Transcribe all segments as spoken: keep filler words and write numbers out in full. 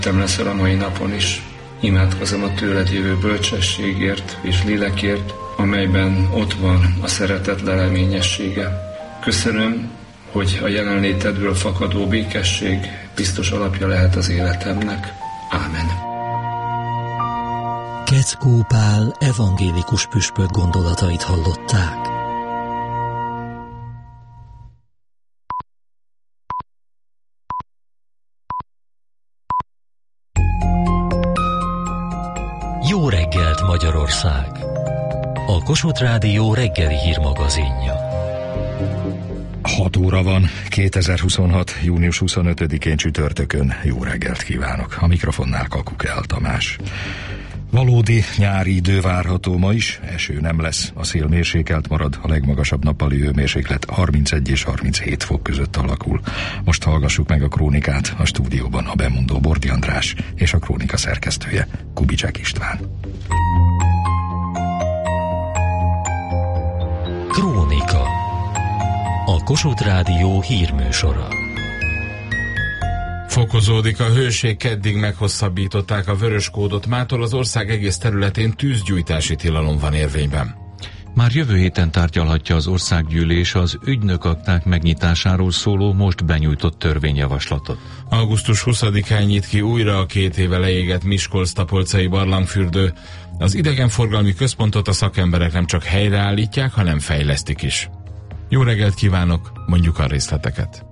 Te leszel a mai napon is. Imádkozom a tőled jövő bölcsességért és lélekért, amelyben ott van a szeretet leleményessége. Köszönöm, hogy a jelenlétedből fakadó békesség biztos alapja lehet az életemnek. Ámen. Keckó Pál evangélikus püspök gondolatait hallották. Jó reggelt, Magyarország! A Kossuth Rádió reggeli hírmagazinja. hat óra van, kétezer-huszonhat. június huszonötödikén csütörtökön. Jó reggelt kívánok! A mikrofonnál Kakukel Tamás. Valódi nyári idő várható ma is, eső nem lesz, a szél mérsékelt marad, a legmagasabb nappali hőmérséklet harmincegy és harminchét fok között alakul. Most hallgassuk meg a krónikát, a stúdióban a bemondó Bordi András és a krónika szerkesztője Kubicsek István. Krónika. A Kossuth Rádió hírműsora. Fokozódik a hőség, keddig meghosszabbították a vörös kódot, mától az ország egész területén tűzgyújtási tilalom van érvényben. Már jövő héten tárgyalhatja az országgyűlés az ügynökakták megnyitásáról szóló most benyújtott törvényjavaslatot. augusztus huszadikán nyit ki újra a két éve leégett Miskolc-Tapolcai barlangfürdő. Az idegenforgalmi központot a szakemberek nem csak helyreállítják, hanem fejlesztik is. Jó reggelt kívánok, mondjuk a részleteket.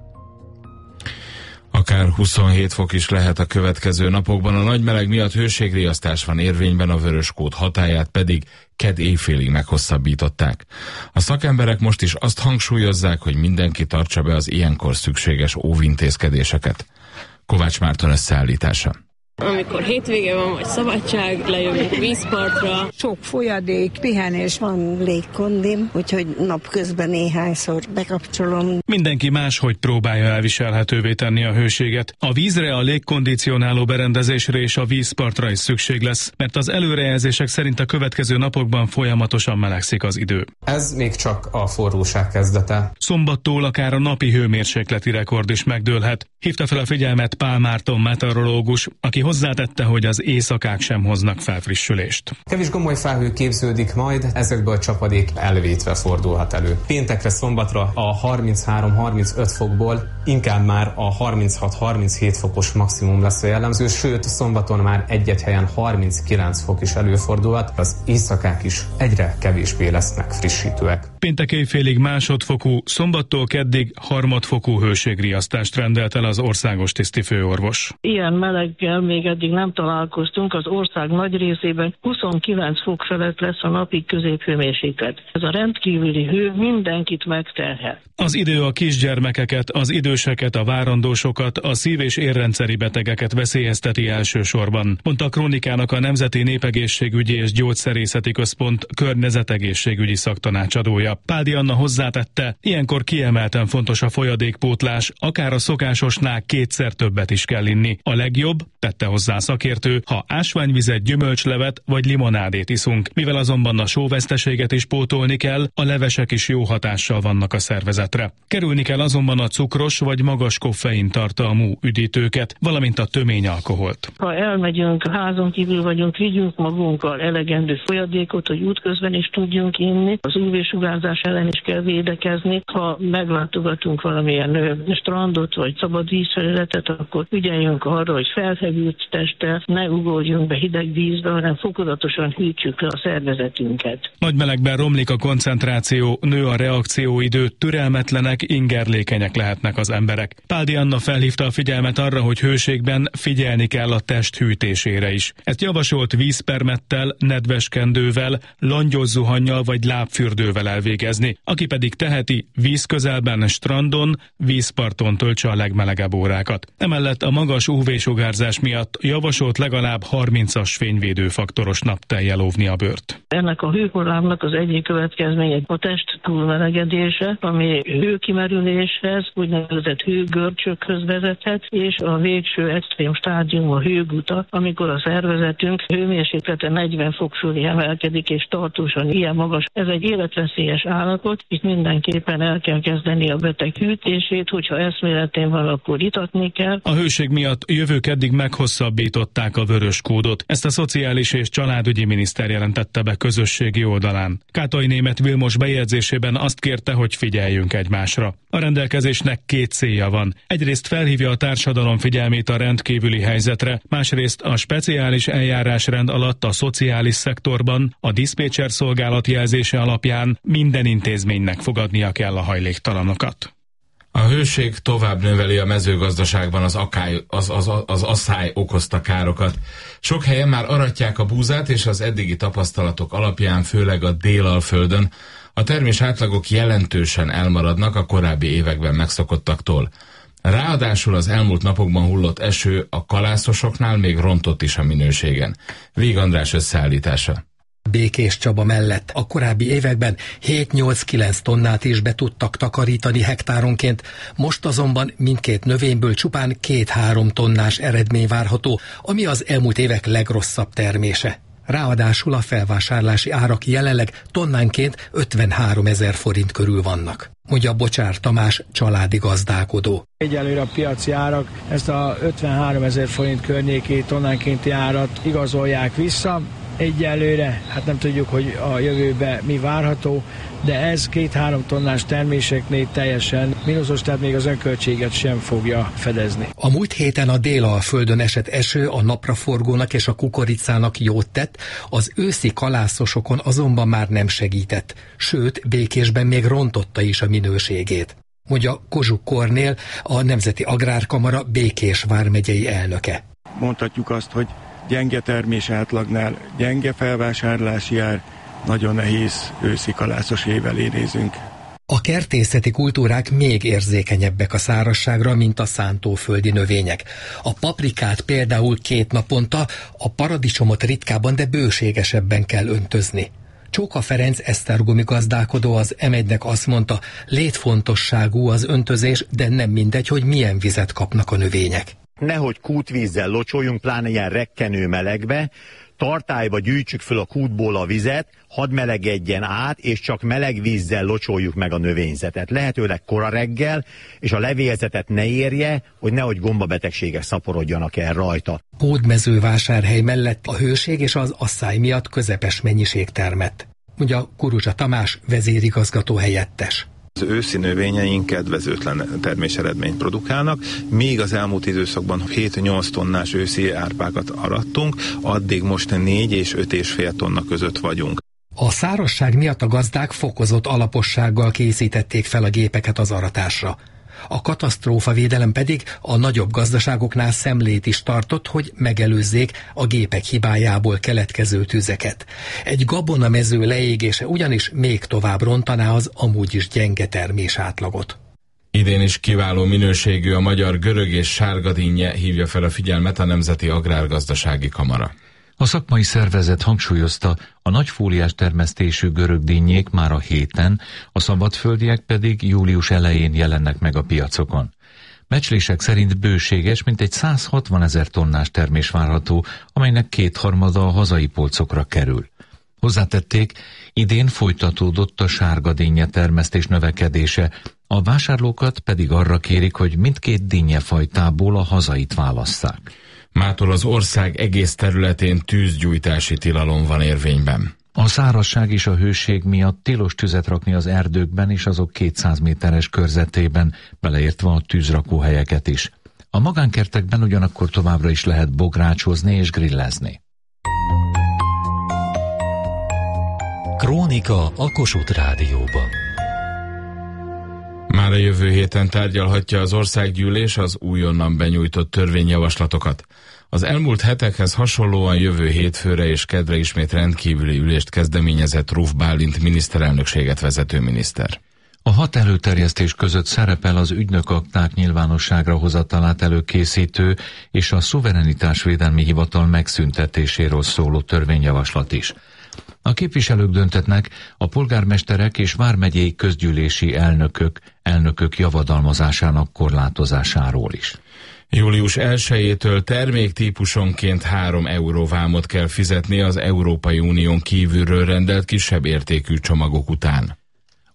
Akár huszonhét fok is lehet a következő napokban, a nagy meleg miatt hőségriasztás van érvényben, a vörös kód hatályát pedig kedd éjfélig meghosszabbították. A szakemberek most is azt hangsúlyozzák, hogy mindenki tartsa be az ilyenkor szükséges óvintézkedéseket. Kovács Márton összeállítása. Amikor hétvége van, vagy szabadság, lejövünk vízpartra. Sok folyadék, pihenés van, légkondim, úgyhogy napközben néhányszor bekapcsolom. Mindenki máshogy próbálja elviselhetővé tenni a hőséget. A vízre, a légkondicionáló berendezésre és a vízpartra is szükség lesz, mert az előrejelzések szerint a következő napokban folyamatosan melegszik az idő. Ez még csak a forróság kezdete. Szombattól akár a napi hőmérsékleti rekord is megdőlhet. Hívta fel a figyelmet Pál Márton meteorológus, aki hozzátette, hogy az éjszakák sem hoznak felfrissülést. Kevés gomoly felhő képződik majd, ezekből a csapadék elvétve fordulhat elő. Péntekre, szombatra a harminchárom-harmincöt fokból inkább már a harminchat-harminchét fokos maximum lesz a jellemző, sőt szombaton már egy-egy helyen harminckilenc fok is előfordulhat, az éjszakák is egyre kevésbé lesznek frissítőek. Péntek éjfélig másodfokú, szombattól keddig harmadfokú hőségriasztást rendelt el az országos tisztifőorvos. Ilyen meleggel még eddig nem találkoztunk, az ország nagy részében huszonkilenc fok felett lesz a napi középhőmérséklet. Ez a rendkívüli hő mindenkit megterhel. Az idő a kisgyermekeket, az időseket, a várandósokat, a szív- és érrendszeri betegeket veszélyezteti elsősorban, mondta a Krónikának a Nemzeti Népegészségügyi és Gyógyszerészeti Központ környezetegészségügyi szaktanácsadója. Páldi Anna hozzátette, ilyenkor kiemelten fontos a folyadékpótlás, akár a szokásosnál kétszer többet is kell inni. A legjobb, tette hozzá a szakértő, ha ásványvizet, gyümölcslevet vagy limonádét iszunk. Mivel azonban a sóveszteséget is pótolni kell, a levesek is jó hatással vannak a szervezetre. Kerülni kell azonban a cukros vagy magas koffein tartalmú üdítőket, valamint a tömény alkoholt. Ha elmegyünk, házon kívül vagyunk, vigyünk magunkkal elegendő folyadékot, hogy útközben is tudjunk inni. Az ú vé-sugárzás ellen is kell védekezni. Ha meglátogatunk valamilyen strandot vagy szabad vízfelületet, akkor ügyeljünk arra, hogy felhevült testtel ne ugorjunk be hideg vízbe, hanem fokozatosan hűtsük le a szervezetünket. Nagy melegben romlik a koncentráció, nő a reakcióidő, türelmetlenek, ingerlékenyek lehetnek az emberek. Páldi Anna felhívta a figyelmet arra, hogy hőségben figyelni kell a test hűtésére is. Ezt javasolt vízpermettel, nedves kendővel, langyoszuhannyal vagy lábfürdővel elvégezni. Aki pedig teheti, víz közelben, strandon, vízparton töltse a legmelegebb órákat. Emellett a magas ú vé-sugárzás miatt javasolt legalább harmincas fényvédőfaktoros naptejjel óvni a bőrt. Ennek a hőhullámnak az egyik következménye a test túlmelegedése, ami hőkimerüléshez, úgynevezett hőgörcsökhöz vezethet, és a végső extrém stádium a hőguta, amikor a szervezetünk hőmérséklete negyven fok fölé emelkedik, és tartósan ilyen magas. Ez egy életveszélyes állapot, itt mindenképpen el kell kezdeni a beteg hűtését, hogyha eszméletén van, akkor itatni kell. A hőség miatt jövő keddig meg meghosszabbították a vörös kódot. Ezt a Szociális és Családügyi Miniszter jelentette be közösségi oldalán. Kátai Németh Vilmos bejegyzésében azt kérte, hogy figyeljünk egymásra. A rendelkezésnek két célja van. Egyrészt felhívja a társadalom figyelmét a rendkívüli helyzetre, másrészt a speciális eljárásrend alatt a szociális szektorban a diszpécser szolgálat jelzése alapján minden intézménynek fogadnia kell a hajléktalanokat. A hőség tovább növeli a mezőgazdaságban az, akály, az, az, az asszály okozta károkat. Sok helyen már aratják a búzát, és az eddigi tapasztalatok alapján, főleg a Délalföldön, a termés átlagok jelentősen elmaradnak a korábbi években megszokottaktól. Ráadásul az elmúlt napokban hullott eső a kalászosoknál még rontott is a minőségen. Vég András összeállítása. Békés Csaba mellett a korábbi években hét-nyolc-kilenc tonnát is be tudtak takarítani hektáronként, most azonban mindkét növényből csupán két-három tonnás eredmény várható, ami az elmúlt évek legrosszabb termése. Ráadásul a felvásárlási árak jelenleg tonnánként ötvenháromezer forint körül vannak, mondja Bocsár Tamás, családi gazdálkodó. Egyelőre a piaci árak ezt a ötvenháromezer forint környéki tonnánkénti árat igazolják vissza. Egyelőre, hát nem tudjuk, hogy a jövőben mi várható, de ez két-három tonnás terméseknél teljesen mínuszos, tehát még az önköltséget sem fogja fedezni. A múlt héten a Délalföldön esett eső a napraforgónak és a kukoricának jót tett, az őszi kalászosokon azonban már nem segített, sőt, Békésben még rontotta is a minőségét, mondja Kozsuk Kornél, a Nemzeti Agrárkamara Békés vármegyei elnöke. Mondhatjuk azt, hogy gyenge termés átlagnál, gyenge felvásárlási ár, nagyon nehéz őszi kalászos év elé nézünk. A kertészeti kultúrák még érzékenyebbek a szárazságra, mint a szántóföldi növények. A paprikát például két naponta, a paradicsomot ritkábban, de bőségesebben kell öntözni. Csóka Ferenc esztergomi gazdálkodó az em egynek azt mondta, létfontosságú az öntözés, de nem mindegy, hogy milyen vizet kapnak a növények. Nehogy kútvízzel locsoljunk, pláne ilyen rekkenő melegbe, tartályba gyűjtsük föl a kútból a vizet, hadd melegedjen át, és csak meleg vízzel locsoljuk meg a növényzetet. Lehetőleg kora reggel, és a levélzetet ne érje, hogy nehogy gombabetegségek szaporodjanak el rajta. Hódmezővásárhely mellett a hőség és az asszály miatt közepes mennyiség termett, mondja Kuruzsa Tamás, vezérigazgató helyettes. Az őszi növényeink kedvezőtlen terméseredményt produkálnak, míg az elmúlt időszakban hét-nyolc tonnás őszi árpákat arattunk, addig most négy és öt és fél tonna között vagyunk. A szárazság miatt a gazdák fokozott alapossággal készítették fel a gépeket az aratásra. A katasztrófavédelem pedig a nagyobb gazdaságoknál szemlét is tartott, hogy megelőzzék a gépek hibájából keletkező tüzeket. Egy gabonamező leégése ugyanis még tovább rontaná az amúgy is gyenge termés átlagot. Idén is kiváló minőségű a magyar görög és sárgadínnye, hívja fel a figyelmet a Nemzeti Agrárgazdasági Kamara. A szakmai szervezet hangsúlyozta, a nagyfóliás termesztésű görögdínyék már a héten, a szabadföldiek pedig július elején jelennek meg a piacokon. Becslések szerint bőséges, mintegy száz hatvan ezer tonnás termés várható, amelynek kétharmada a hazai polcokra kerül. Hozzátették, idén folytatódott a sárgadínnye termesztés növekedése, a vásárlókat pedig arra kérik, hogy mindkét dinnyefajtából a hazait válasszák. Mától az ország egész területén tűzgyújtási tilalom van érvényben. A szárazság és a hőség miatt tilos tüzet rakni az erdőkben és azok kétszáz méteres körzetében, beleértve a tűzrakóhelyeket is. A magánkertekben ugyanakkor továbbra is lehet bográcsozni és grillezni. Krónika a Kossuth Rádióban. Már a jövő héten tárgyalhatja az országgyűlés az újonnan benyújtott törvényjavaslatokat. Az elmúlt hetekhez hasonlóan jövő hétfőre és kedre ismét rendkívüli ülést kezdeményezett Ruf Bálint miniszterelnökséget vezető miniszter. A hat előterjesztés között szerepel az ügynökakták nyilvánosságra hozatalát előkészítő és a szuverenitásvédelmi hivatal megszüntetéséről szóló törvényjavaslat is. A képviselők döntetnek a polgármesterek és vármegyei közgyűlési elnökök, elnökök javadalmazásának korlátozásáról is. július elsejétől terméktípusonként három euró vámot kell fizetni az Európai Unión kívülről rendelt kisebb értékű csomagok után.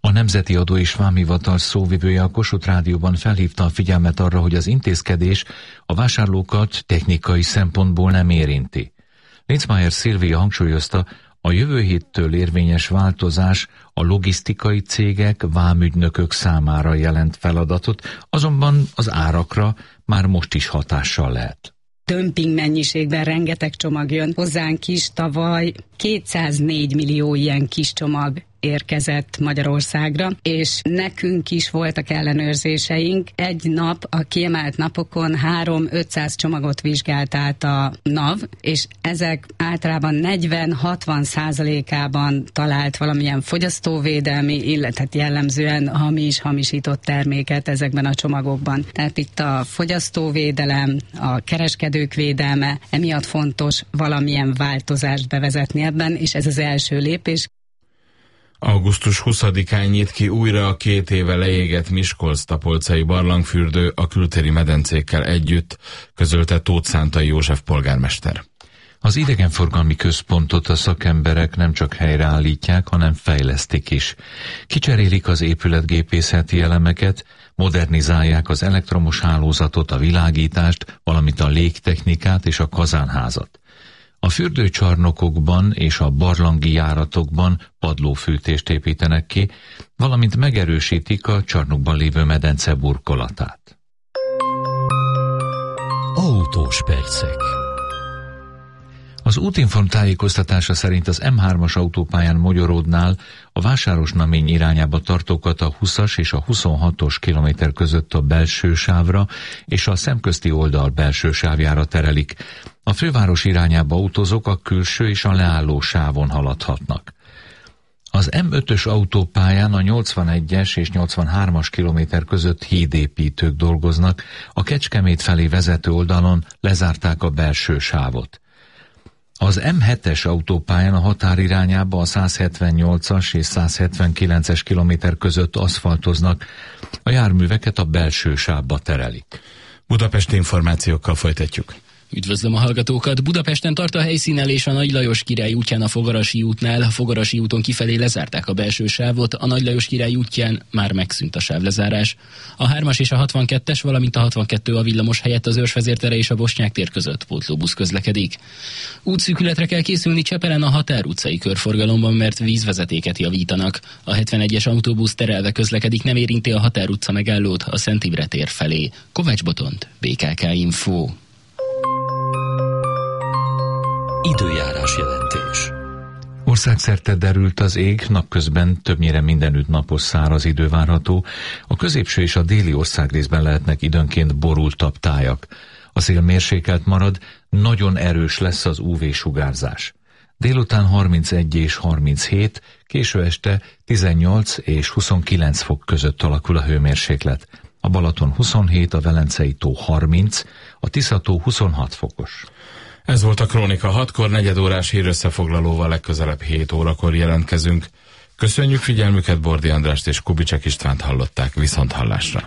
A Nemzeti Adó és Vámhivatal szóvivője a Kossuth Rádióban felhívta a figyelmet arra, hogy az intézkedés a vásárlókat technikai szempontból nem érinti. Linzmeier Szilvia hangsúlyozta, a jövő héttől érvényes változás a logisztikai cégek, vámügynökök számára jelent feladatot, azonban az árakra már most is hatással lehet. Dömping mennyiségben rengeteg csomag jön hozzánk is, tavaly kétszáznégy millió ilyen kis csomag érkezett Magyarországra, és nekünk is voltak ellenőrzéseink. Egy nap, a kiemelt napokon három-ötszáz csomagot vizsgált át a NAV, és ezek általában negyven-hatvan százalékában talált valamilyen fogyasztóvédelmi, illetve jellemzően hamis, hamisított terméket ezekben a csomagokban. Tehát itt a fogyasztóvédelem, a kereskedők védelme, emiatt fontos valamilyen változást bevezetni ebben, és ez az első lépés. augusztus huszadikán nyit ki újra a két éve leégett Miskolc-Tapolcai barlangfürdő a kültéri medencékkel együtt, közölte Tóth Szántai József polgármester. Az idegenforgalmi központot a szakemberek nem csak helyreállítják, hanem fejlesztik is. Kicserélik az épületgépészeti elemeket, modernizálják az elektromos hálózatot, a világítást, valamint a légtechnikát és a kazánházat. A fürdőcsarnokokban és a barlangi járatokban padlófűtést építenek ki, valamint megerősítik a csarnokban lévő medence burkolatát. Autós percek. Az Útinform tájékoztatása szerint az M hármas autópályán Mogyoródnál a Vásárosnamény irányába tartókat a húszas és a huszonhatos kilométer között a belső sávra és a szemközti oldal belső sávjára terelik. A főváros irányába autózók a külső és a leálló sávon haladhatnak. Az M ötös autópályán a nyolcvanegyes és nyolcvanhármas kilométer között hídépítők dolgoznak, a Kecskemét felé vezető oldalon lezárták a belső sávot. Az M hetes autópályán a határirányába a százhetvennyolcas és százhetvenkilences kilométer között aszfaltoznak, a járműveket a belső sávba terelik. Budapesti információkkal folytatjuk. Üdvözlöm a hallgatókat! Budapesten tart a helyszínelés a Nagy Lajos Király útján a Fogarasi útnál. A Fogarasi úton kifelé lezárták a belső sávot, a Nagy Lajos Király útján már megszűnt a sávlezárás. A hármas és a hatvankettes, valamint a hatvankettő a villamos helyett az Őrsvezér tere és a Bosnyák tér között pótlóbusz közlekedik. Útszűkületre kell készülni Csepelen a Határ utcai körforgalomban, mert vízvezetéket javítanak. A hetvenegyes autóbusz terelve közlekedik, nem érinti a Határ utca megállót a Szent Imre tér felé. Kovács Botont, bé ká ká Info. Időjárás jelentés. Országszerte derült az ég, napközben többnyire mindenütt napos száraz idő várható. A középső és a déli országrészben lehetnek időnként borultabb tájak. A szél mérsékelt marad, nagyon erős lesz az ú vé-sugárzás. Délután harmincegy és harminchét, késő este tizennyolc és huszonkilenc fok között alakul a hőmérséklet. A Balaton huszonhét, a Velencei tó harminc, a Tisza-tó huszonhat fokos. Ez volt a Krónika hatkor, negyedórás hírösszefoglalóval legközelebb hét órakor jelentkezünk. Köszönjük figyelmüket, Bordi Andrást és Kubicek Istvánt hallották, viszont hallásra.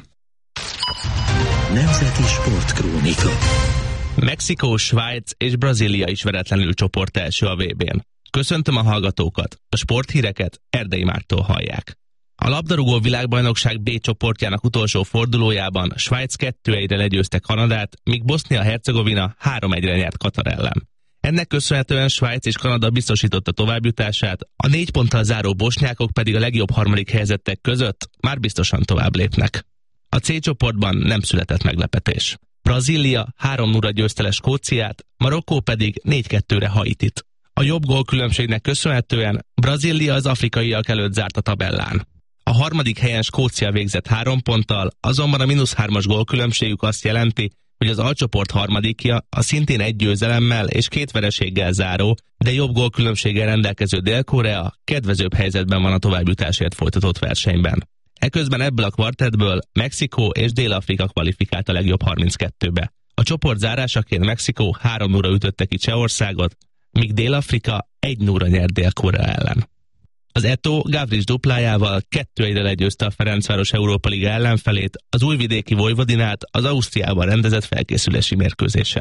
Nemzeti Sportkrónika. Mexikó, Svájc és Brazília is veretlenül csoport első a vé bén. Köszöntöm a hallgatókat, a sporthíreket Erdei Márktól hallják. A labdarúgó világbajnokság B csoportjának utolsó fordulójában Svájc kettő egyre legyőzte Kanadát, míg Bosznia-Hercegovina három egyre nyert Katar ellen. Ennek köszönhetően Svájc és Kanada biztosította továbbjutását, a négy ponttal záró bosnyákok pedig a legjobb harmadik helyzettek között már biztosan tovább lépnek. A C csoportban nem született meglepetés. Brazília három nulla győzte le Skóciát, Marokkó pedig négy kettőre Haitit. A jobb gólkülönbségnek köszönhetően Brazília az afrikaiak előtt zárt a tabellán. A harmadik helyen Skócia végzett három ponttal, azonban a mínusz hármas gólkülönbségük azt jelenti, hogy az alcsoport harmadikja a szintén egy győzelemmel és két vereséggel záró, de jobb gólkülönbséggel rendelkező Dél-Korea kedvezőbb helyzetben van a továbbjutásért folytatott versenyben. Eközben ebből a kvartettből Mexikó és Dél-Afrika kvalifikált a legjobb harminckettőbe. A csoport zárásaként Mexikó három nulla ütötte ki Csehországot, míg Dél-Afrika egy nulla nyert Dél-Korea ellen. Az Eto Gavrics duplájával kettő egyre legyőzte a Ferencváros Európa Liga ellenfelét, az újvidéki Vojvodinát az Ausztriában rendezett felkészülési mérkőzésen.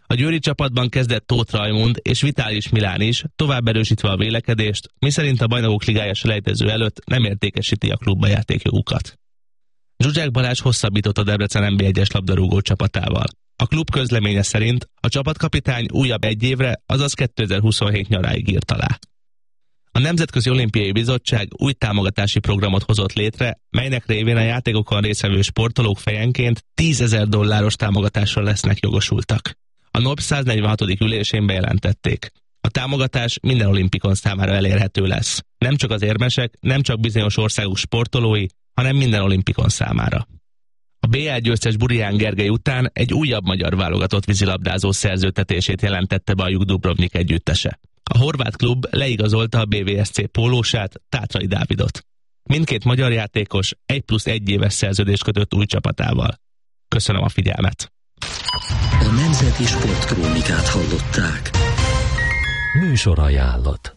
A győri csapatban kezdett Tóth Rajmund és Vitális Milán is, tovább erősítve a vélekedést, miszerint a Bajnokok Ligája selejtező előtt nem értékesíti a klubba játékjogukat. Zsuzsák Balázs hosszabbított a Debrecen en bé egyes labdarúgó csapatával. A klub közleménye szerint a csapatkapitány újabb egy évre, azaz kétezer-huszonhét nyaráig írt alá. A Nemzetközi Olimpiai Bizottság új támogatási programot hozott létre, melynek révén a játékokon résztvevő sportolók fejenként tízezer dolláros támogatásra lesznek jogosultak. A en o bé száznegyvenhatodik ülésén bejelentették. A támogatás minden olimpikon számára elérhető lesz. Nem csak az érmesek, nem csak bizonyos országok sportolói, hanem minden olimpikon számára. A bé el győztes Burián Gergely után egy újabb magyar válogatott vízilabdázó szerződtetését jelentette be a Juk Dubrovnik együttese. A horvát klub leigazolta a bé vé es cé pólósát, Tátrai Dávidot. Mindkét magyar játékos egy plusz egy éves szerződést kötött új csapatával. Köszönöm a figyelmet! A Nemzeti Sportkrónikát hallották. Műsorajánlat.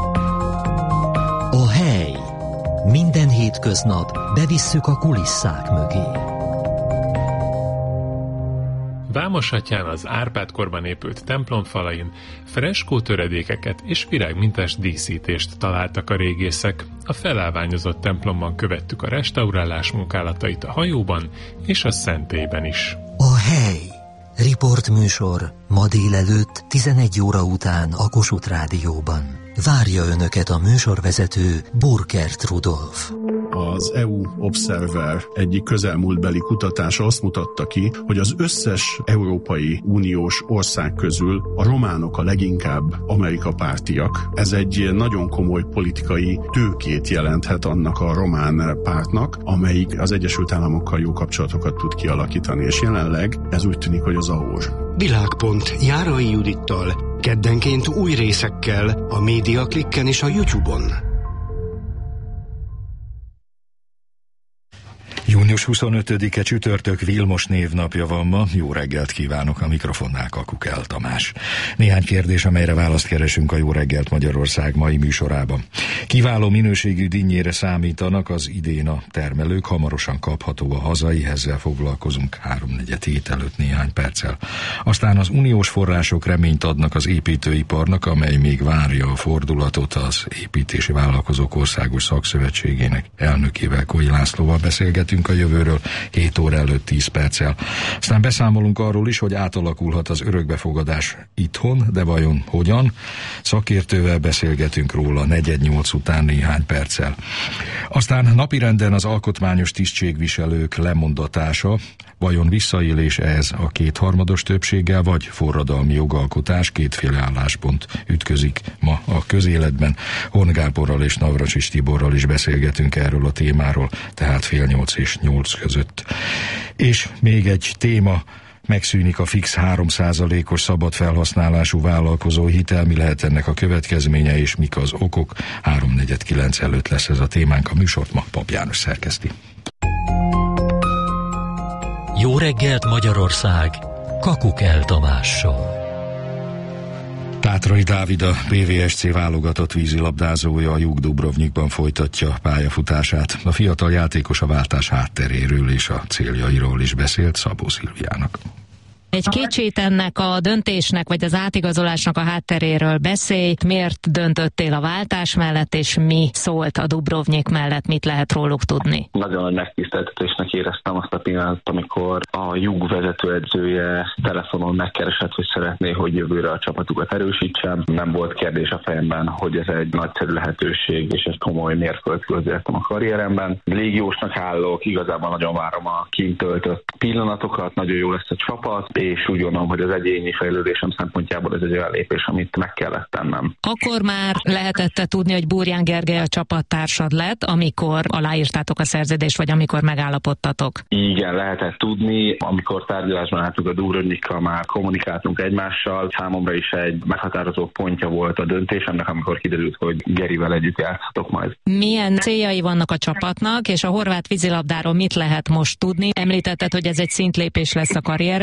A hely. Minden hétköznap bevisszük a kulisszák mögé. Vámosatyán az Árpád-korban épült templom falain freskó töredékeket és virágmintás díszítést találtak a régészek. A felállványozott templomban követtük a restaurálás munkálatait a hajóban és a szentélyben is. A hely. Riportműsor ma délelőtt tizenegy óra után a Kossuth Rádióban. Várja önöket a műsorvezető Burkert Rudolf. Az é u Observer egyik közelmúltbeli kutatása azt mutatta ki, hogy az összes Európai Uniós ország közül a románok a leginkább Amerika pártiak. Ez egy nagyon komoly politikai tőkét jelenthet annak a román pártnak, amelyik az Egyesült Államokkal jó kapcsolatokat tud kialakítani, és jelenleg ez úgy tűnik, hogy az ahhoz. Világpont Járai Judittal, keddenként új részekkel a Média Klikken és a YouTube-on. június huszonötödike csütörtök, Vilmos névnapja van ma. Jó reggelt kívánok, a mikrofonnál Kakukell Tamás. Néhány kérdés, amelyre választ keresünk a Jó reggelt Magyarország mai műsorában. Kiváló minőségű dinnyére számítanak az idén a termelők, hamarosan kapható a hazai, ezzel foglalkozunk háromnegyed hét előtt néhány perccel. Aztán az uniós források reményt adnak az építőiparnak, amely még várja a fordulatot. Az Építési Vállalkozók Országos Szakszövetségének elnökével, Koi Lászlóval beszélgetünk a jövőről hét óra előtt tíz perccel. Aztán beszámolunk arról is, hogy átalakulhat az örökbefogadás itthon, de vajon hogyan? Szakértővel beszélgetünk róla negyed nyolc után néhány perccel. Aztán napirenden az alkotmányos tisztségviselők lemondatása, vajon visszaélés ez a kétharmados többséggel, vagy forradalmi jogalkotás? Kétféle álláspont ütközik ma a közéletben. Horn Gáborral és Navracsics Tiborral is beszélgetünk erről a témáról, tehát fél nyolc és nyolc között. És még egy téma, megszűnik a fix három százalékos szabad felhasználású vállalkozó hitel. Mi lehet ennek a következménye, és mik az okok? háromnegyed kilenc előtt lesz ez a témánk. A műsort ma Pap János szerkeszti. Jó reggelt Magyarország, Kakukell Tamással. Tátrai Dávid, a bé vé es cé válogatott vízilabdázója a Juk Dubrovnikban folytatja pályafutását. A fiatal játékos a váltás hátteréről és a céljairól is beszélt Szabó Szilviának. Egy kicsit ennek a döntésnek, vagy az átigazolásnak a hátteréről beszélj. Miért döntöttél a váltás mellett, és mi szólt a Dubrovnik mellett, mit lehet róluk tudni? Nagyon nagy megtiszteltetésnek éreztem azt a pillanatot, amikor a Jug vezetőedzője telefonon megkeresett, hogy szeretné, hogy jövőre a csapatukat erősítsem. Nem volt kérdés a fejemben, hogy ez egy nagyszerű lehetőség, és egy komoly mérföldkő értem a karrieremben. Légiósnak állok, igazából nagyon várom a kint töltött pillanatokat, nagyon jó lesz a csapat, és úgy gondolom, hogy az egyéni fejlődésem szempontjából ez egy olyan lépés, amit meg kellett tennem. Akkor már lehetett tudni, hogy Burián Gergely a csapattársad lett, amikor aláírtátok a szerződést, vagy amikor megállapodtatok? Igen, lehetett tudni. Amikor tárgyalásban álltunk a Dubrovnikkal, már kommunikáltunk egymással. Számomra is egy meghatározó pontja volt a döntésemnek, amikor kiderült, hogy Gerivel együtt játszhatok majd. Milyen céljai vannak a csapatnak, és a horvát vízilabdáról mit lehet most tudni? Említetted, hogy ez egy szintlépés lesz a karrieredben.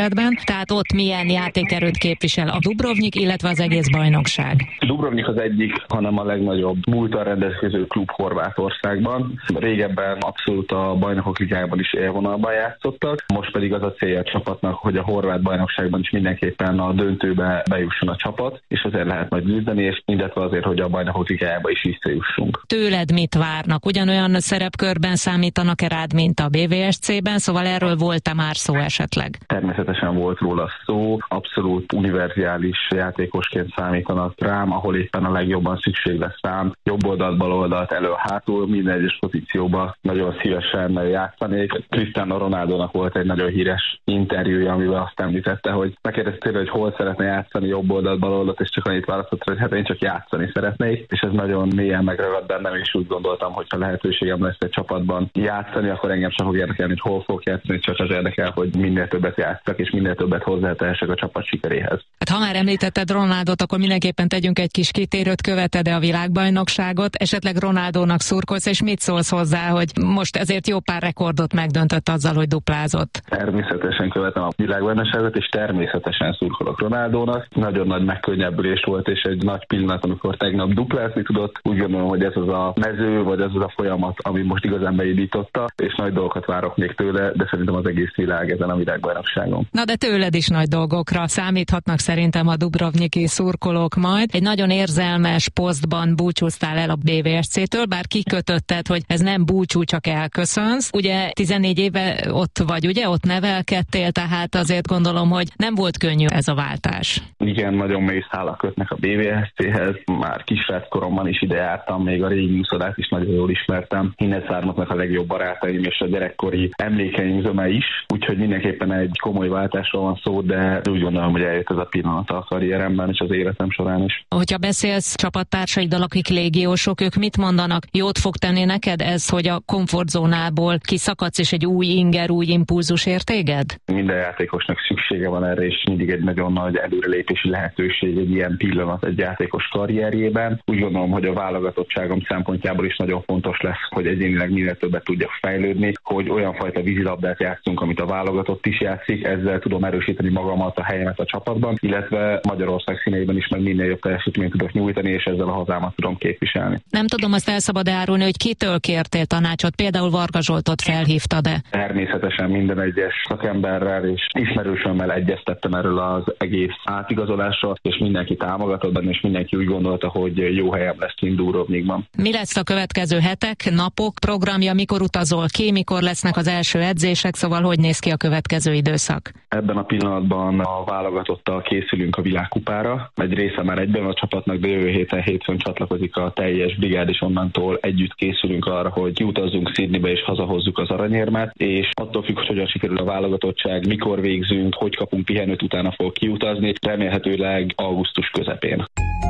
Tehát ott milyen játékerőt képvisel a Dubrovnik, illetve az egész bajnokság? Dubrovnik az egyik, hanem a legnagyobb múlttal rendelkező klub Horvátországban. Régebben abszolút a bajnokok ligájában is élvonalban játszottak, most pedig az a célja a csapatnak, hogy a horvát bajnokságban is mindenképpen a döntőbe bejusson a csapat, és azért lehet majd küzdeni, és illetve azért, hogy a bajnokok ligájába is visszajussunk. Tőled mit várnak? Ugyanolyan szerepkörben számítanak-e rád, mint a bé vé es cében? Szóval erről volt-e már szó esetleg? Természetesen volt róla szó, abszolút univerzális játékosként számítanak rám, ahol éppen a legjobban szükség lesz rám. Jobb oldalt, bal oldalt, elő, hátul, minden egyes pozícióba nagyon szívesen játszanék. Cristiano Ronaldónak volt egy nagyon híres interjúja, amiben azt említette, hogy megkérdezte, hogy hol szeretne játszani, jobb oldalt, bal oldalt, és csak annyit választott, hogy hát én csak játszani szeretnék, és ez nagyon mélyen megragad bennem, és úgy gondoltam, hogy ha lehetőségem lesz egy csapatban játszani, akkor engem sem fog érdekelni, hogy hol fog játszani, csak az érdekel, hogy minél többet játszak, és minél többet hozzátehessek a csapat sikeréhez. Hát ha már említetted Ronaldot, akkor mindenképpen tegyünk egy kis kitérőt, követed-e a világbajnokságot, esetleg Ronaldónak szurkolsz, és mit szólsz hozzá, hogy most ezért jó pár rekordot megdöntött azzal, hogy duplázott? Természetesen követem a világbajnokságot, és természetesen szurkolok Ronaldónak. Nagyon nagy megkönnyebbülés volt, és egy nagy pillanat, amikor tegnap duplázni tudott. Úgy gondolom, hogy ez az a mező, vagy ez az a folyamat, ami most igazán beindította, és nagy dolgokat várok még tőle, de szerintem az egész világ ezen a világbajnokságon. Na de tőled is nagy dolgokra számíthatnak szerintem a dubrovniki szurkolók majd. Egy nagyon érzelmes posztban búcsúztál el a bé vé es cé-től, bár kikötötted, hogy ez nem búcsú, csak elköszönsz. Ugye tizennégy éve ott vagy, ugye? Ott nevelkedtél, tehát azért gondolom, hogy nem volt könnyű ez a váltás. Igen, nagyon mély szálak kötnek a bé vé es cé-hez. Már kisráckoromban is ide jártam, még a régi úszodát is nagyon jól ismertem. Innen származnak a legjobb barátaim, és a gyerekkori emlékeim zöme is, úgyhogy mindenképpen egy komoly váltásról van szó, de úgy gondolom, hogy eljött ez a pillanat a karrieremben és az életem során is. Hogyha beszélsz csapattársaidal, akik légiósok, ők mit mondanak? Jót fog tenni neked ez, hogy a komfortzónából kiszakadsz, és egy új inger, új impulzus ér téged? Minden játékosnak szüksége van erre, és mindig egy nagyon nagy előrelépési lehetőség egy ilyen pillanat egy játékos karrierjében. Úgy gondolom, hogy a válogatottságom szempontjából is nagyon fontos lesz, hogy egyénileg minél többet tudjak fejlődni, hogy olyan fajta vízilabdát játszunk, amit a válogatott is játszik, ezzel tudom erősíteni magamat, a helyemet a csapatban, illetve Magyarország színeiben is meg minél jobb teljesítményt tudok nyújtani, és ezzel a hazámat tudom képviselni. Nem tudom, azt el szabad árulni, hogy kitől kértél tanácsot, például Varga Zsoltot felhívtad-e? Természetesen minden egyes szakemberrel és ismerősömmel egyeztettem erről az egész átigazolásról, és mindenki támogatott benne, és mindenki úgy gondolta, hogy jó helyem lesz kint Dubrovnikban. Mi lesz a következő hetek, napok programja, mikor utazol ki, mikor lesznek az első edzések, szóval hogy néz ki a következő időszak? Ebben a pillanatban a válogatottal készülünk a világkupára. Egy része már egyben a csapatnak, de jövő héten hétfőn csatlakozik a teljes brigád, és onnantól együtt készülünk arra, hogy kiutazzunk Sydneybe és hazahozzuk az aranyérmet, és attól függ, hogy hogyan sikerül a válogatottság, mikor végzünk, hogy kapunk pihenőt, utána fog kiutazni, remélhetőleg augusztus közepén.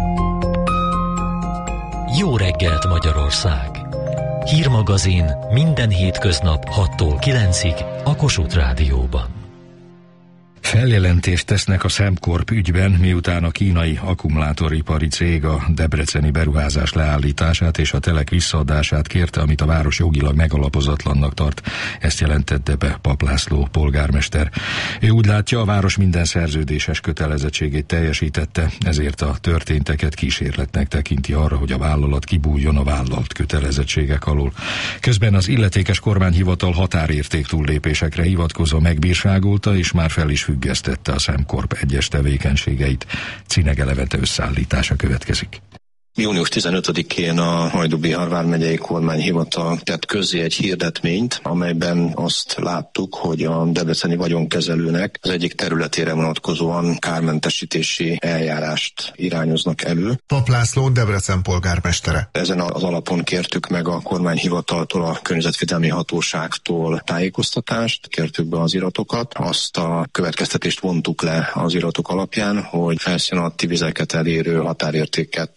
Jó reggelt Magyarország! Hírmagazin minden hétköznap hattól kilencig a Kossuth Rádióban. Feljelentést tesznek a Sembcorp ügyben, miután a kínai akkumulátoripari cég a debreceni beruházás leállítását és a telek visszaadását kérte, amit a város jogilag megalapozatlannak tart. Ezt jelentette be Pap László polgármester. Ő úgy látja, a város minden szerződéses kötelezettségét teljesítette, ezért a történteket kísérletnek tekinti arra, hogy a vállalat kibújjon a vállalt kötelezettségek alól. Közben az illetékes kormányhivatal határérték túllépésekre hivatkozva megbírságolta, és már fel is függesztette a Sembcorp egyes tevékenységeit. Cinege Levente összeállítása következik. június tizenötödikén a Hajdú-Bihar vármegyei kormányhivatal tett közzé egy hirdetményt, amelyben azt láttuk, hogy a debreceni vagyonkezelőnek az egyik területére vonatkozóan kármentesítési eljárást irányoznak elő. Pap László, Debrecen polgármestere. Ezen az alapon kértük meg a kormányhivataltól, a környezetvédelmi hatóságtól tájékoztatást, kértük be az iratokat, azt a következtetést vontuk le az iratok alapján, hogy felszín alatti vizeket elérő határértéket túllép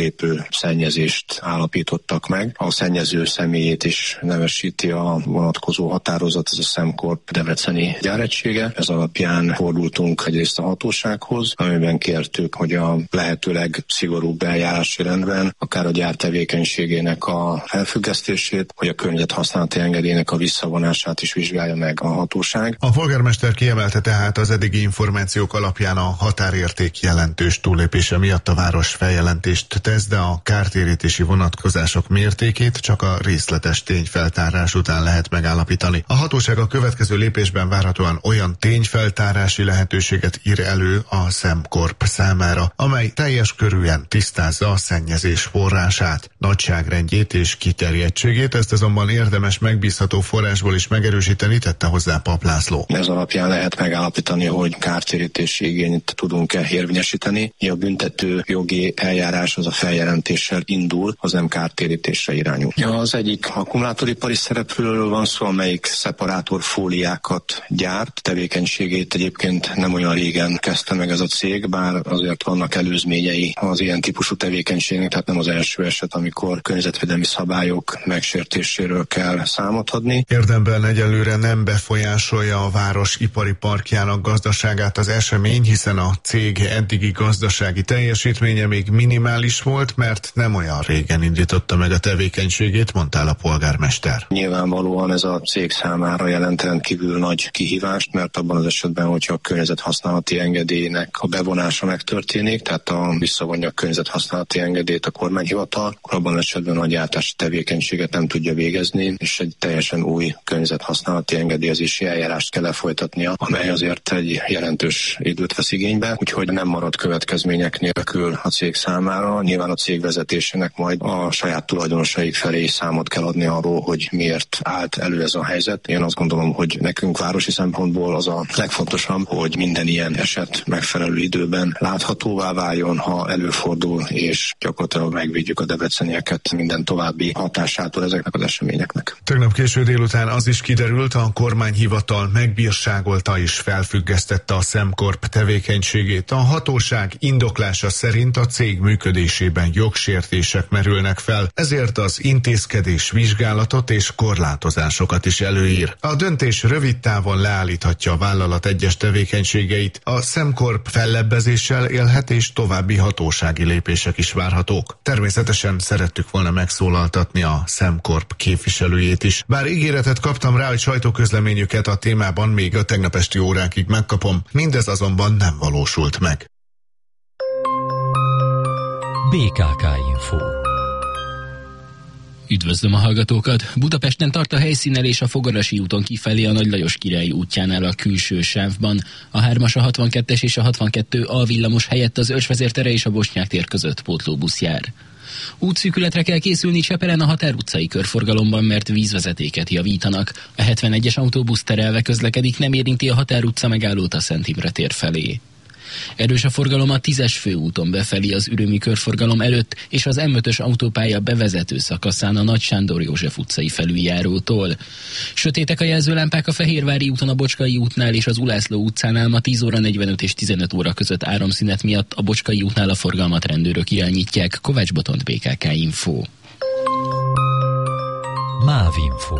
fellépő szennyezést állapítottak meg. A szennyező személyét is nevesíti a vonatkozó határozat, ez a SemCorp debreceni gyáregysége. Ez alapján fordultunk egyrészt a hatósághoz, amiben kértük, hogy a lehetőleg szigorúbb eljárási rendben akár a gyár tevékenységének a felfüggesztését, hogy a környezethasználati engedélynek a visszavonását is vizsgálja meg a hatóság. A polgármester kiemelte tehát az eddigi információk alapján a határérték jelentős túllépése miatt a város feljelentést tesz, de a kártérítési vonatkozások mértékét csak a részletes tényfeltárás után lehet megállapítani. A hatóság a következő lépésben várhatóan olyan tényfeltárási lehetőséget ír elő a SemCorp számára, amely teljes körűen tisztázza a szennyezés forrását, nagyságrendjét és kiterjedtségét, ezt azonban érdemes megbízható forrásból is megerősíteni, tette hozzá Pap László. Ez alapján lehet megállapítani, hogy kártérítési igényt tudunk-e érvényesíteni. A büntető jogi eljárás az a feljelentéssel indul, az nem kártérítésre irányul. Az egyik akkumulátoripari szereplőről van szó, amelyik szeparátorfóliákat gyárt. Tevékenységét egyébként nem olyan régen kezdte meg ez a cég, bár azért vannak előzményei az ilyen típusú tevékenységnek, tehát nem az első eset, amikor környezetvédelmi szabályok megsértéséről kell számot adni. Érdemben egyelőre nem befolyásolja a város ipari parkjának gazdaságát az esemény, hiszen a cég eddigi gazdasági teljesítménye még minimális volt, mert nem olyan régen indította meg a tevékenységét, mondta el a polgármester. Nyilvánvalóan ez a cég számára jelent rendkívül nagy kihívást, mert abban az esetben, hogyha a környezethasználati engedélynek a bevonása megtörténik, tehát a visszavonja a környezethasználati engedélyt a kormányhivatal, akkor abban az esetben a gyártási tevékenységet nem tudja végezni, és egy teljesen új környezethasználati engedélyezési eljárást kell lefolytatnia, amely azért egy jelentős időt vesz igénybe, úgyhogy nem marad következmények nélkül a cég számára. Nyilván a cég vezetésének majd a saját tulajdonosaik felé számot kell adni arról, hogy miért állt elő ez a helyzet. Én azt gondolom, hogy nekünk városi szempontból az a legfontosabb, hogy minden ilyen eset megfelelő időben láthatóvá váljon, ha előfordul, és gyakorlatilag megvédjük a debrecenieket minden további hatásától ezeknek az eseményeknek. Tegnap késő délután az is kiderült, a kormányhivatal megbírságolta és felfüggesztette a SemCorp tevékenységét. A hatóság indoklása szerint a cég működésében jogsértések merülnek fel, ezért az intézkedés vizsgálatot és korlátozásokat is előír. A döntés rövid távon leállíthatja a vállalat egyes tevékenységeit, a SemCorp fellebbezéssel élhet és további hatósági lépések is várhatók. Természetesen szerettük volna megszólaltatni a SemCorp képviselőjét is. Bár ígéretet kaptam rá, hogy sajtóközleményüket a témában még a tegnap esti órákig megkapom, mindez azonban nem valósult meg. bé ká ká Info. Üdvözlöm a hallgatókat! Budapesten tart a helyszínelés a Fogarasi úton kifelé a Nagy Lajos Király útjánál a külső sávban. A hármas, a hatvankettes és a hatvankettő A villamos helyett az Őrsvezér tere és a Bosnyák tér között pótlóbusz jár. Útszűkületre kell készülni Csepelen a Határ utcai körforgalomban, mert vízvezetéket javítanak. A hetvenegyes autóbusz terelve közlekedik, nem érinti a Határ utca megállót a Szent Imre tér felé. Erős a forgalom a tízes főúton befelé az ürömi körforgalom előtt és az M ötös autópálya bevezető szakaszán a Nagy Sándor József utcai felüljárótól. Sötétek a jelzőlámpák a Fehérvári úton a Bocskai útnál és az Ulászló utcánál ma tíz óra negyvenöt és tizenöt óra között áramszünet miatt a Bocskai útnál a forgalmat rendőrök irányítják. Kovács Botont, bé ká ká Info. MÁV Info.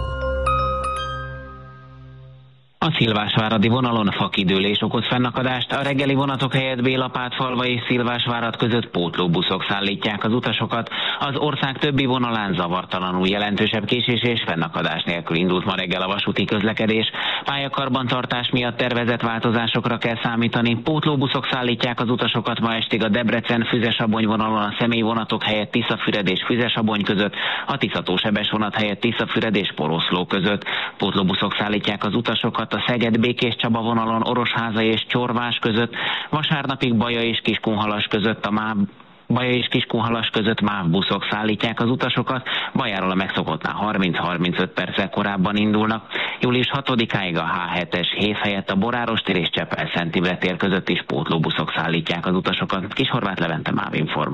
A Szilvásváradi vonalon fakidőlés okoz fennakadást, a reggeli vonatok helyett Bélapátfalva és Szilvásvárad között pótlóbuszok szállítják az utasokat. Az ország többi vonalán zavartalanul jelentősebb késés és fennakadás nélkül indult ma reggel a vasúti közlekedés. Pályakarbantartás miatt tervezett változásokra kell számítani. Pótlóbuszok szállítják az utasokat ma estig a Debrecen-Füzesabony vonalon a személyvonatok helyett Tiszafüred és Füzesabony között, a Tiszató-Sebes vonat helyett Tiszafüred és Poroszló között. Pótlóbuszok szállítják az utasokat a Szeged-Békés Csaba vonalon Orosháza és Csorvás között, vasárnapig Baja és Kiskunhalas között a MÁV Baja és Kiskunhalas között MÁV buszok szállítják az utasokat, Bajáról a megszokottnál harminc-harmincöt perccel korábban indulnak. július hatodikáig a há hetes hév helyett a Boráros tér és Csepel-Szent Imre tér között is pótlóbuszok szállítják az utasokat. Kishorváth Levente, MÁV Inform.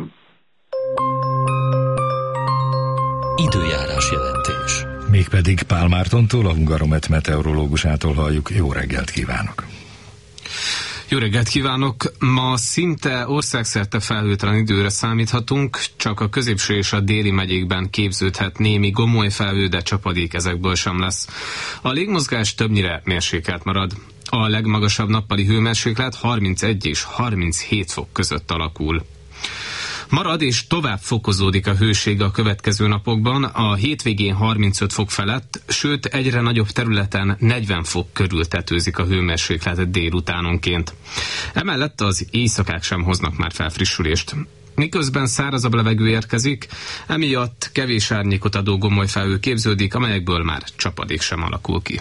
Időjárás jelentés. Mégpedig Pál Mártontól, a Hungaromet meteorológusától halljuk. Jó reggelt kívánok! Jó reggelt kívánok! Ma szinte országszerte felhőtlen időre számíthatunk, csak a középső és a déli megyékben képződhet némi gomoly felhő, de csapadék ezekből sem lesz. A légmozgás többnyire mérsékelt marad. A legmagasabb nappali hőmérséklet harmincegy és harminchét fok között alakul. Marad és tovább fokozódik a hőség a következő napokban, a hétvégén harmincöt fok felett, sőt egyre nagyobb területen negyven fok körül tetőzik a hőmérséklet délutánonként. Emellett az éjszakák sem hoznak már felfrissülést. Miközben szárazabb levegő érkezik, emiatt kevés árnyékot adó gomoly felhő képződik, amelyekből már csapadék sem alakul ki.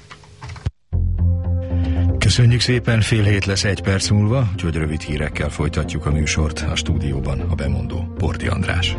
Köszönjük szépen, fél hét lesz egy perc múlva, úgyhogy rövid hírekkel folytatjuk a műsort, a stúdióban a bemondó Porti András.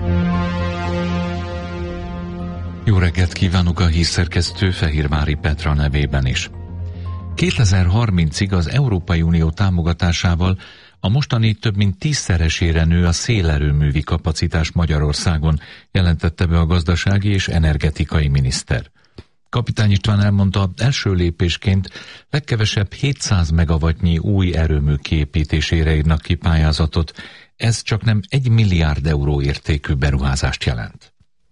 Jó reggelt kívánok a hírszerkesztő Fehérvári Petra nevében is. kétezer-harmincig az Európai Unió támogatásával a mostani több mint tízszeresére nő a szélerőművi kapacitás Magyarországon, jelentette be a gazdasági és energetikai miniszter. Kapitány István elmondta, első lépésként legkevesebb hétszáz megawattnyi új erőmű kiépítésére írnak ki pályázatot, ez csak nem egy milliárd euró értékű beruházást jelent.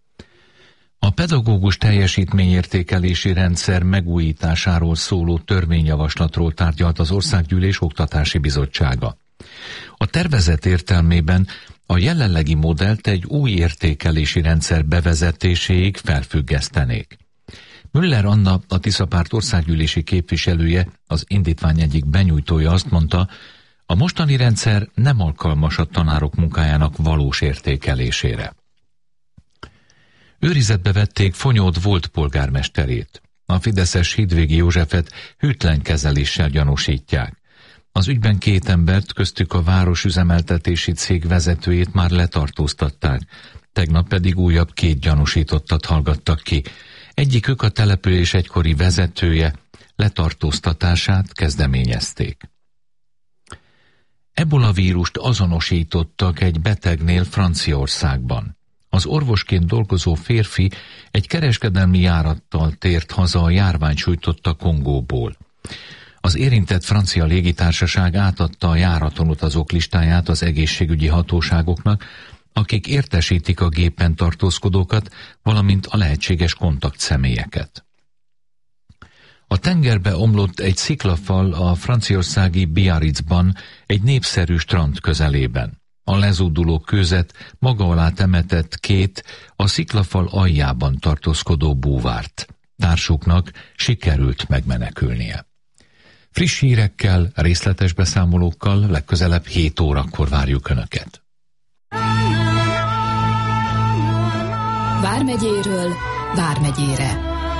A pedagógus teljesítményértékelési rendszer megújításáról szóló törvényjavaslatról tárgyalt az Országgyűlés Oktatási Bizottsága. A tervezet értelmében a jelenlegi modellt egy új értékelési rendszer bevezetéséig felfüggesztenék. Müller Anna, a Tiszapárt országgyűlési képviselője, az indítvány egyik benyújtója azt mondta, a mostani rendszer nem alkalmas a tanárok munkájának valós értékelésére. Őrizetbe vették Fonyód volt polgármesterét. A fideszes Hídvégi Józsefet hűtlen kezeléssel gyanúsítják. Az ügyben két embert, köztük a városüzemeltetési cég vezetőjét már letartóztatták, tegnap pedig újabb két gyanúsítottat hallgattak ki. Egyikük a település egykori vezetője, letartóztatását kezdeményezték. Ebola vírust azonosítottak egy betegnél Franciaországban. Az orvosként dolgozó férfi egy kereskedelmi járattal tért haza a járvány sújtotta Kongóból. Az érintett francia légitársaság átadta a járaton utazók listáját az egészségügyi hatóságoknak, akik értesítik a gépen tartózkodókat, valamint a lehetséges kontaktszemélyeket. A tengerbe omlott egy sziklafal a franciaországi Biarritzban, egy népszerű strand közelében. A lezúduló kőzet maga alá temetett két a sziklafal aljában tartózkodó búvárt. Társuknak sikerült megmenekülnie. Friss hírekkel, részletes beszámolókkal legközelebb hét órakor várjuk Önöket. Vármegyéről Vármegyére.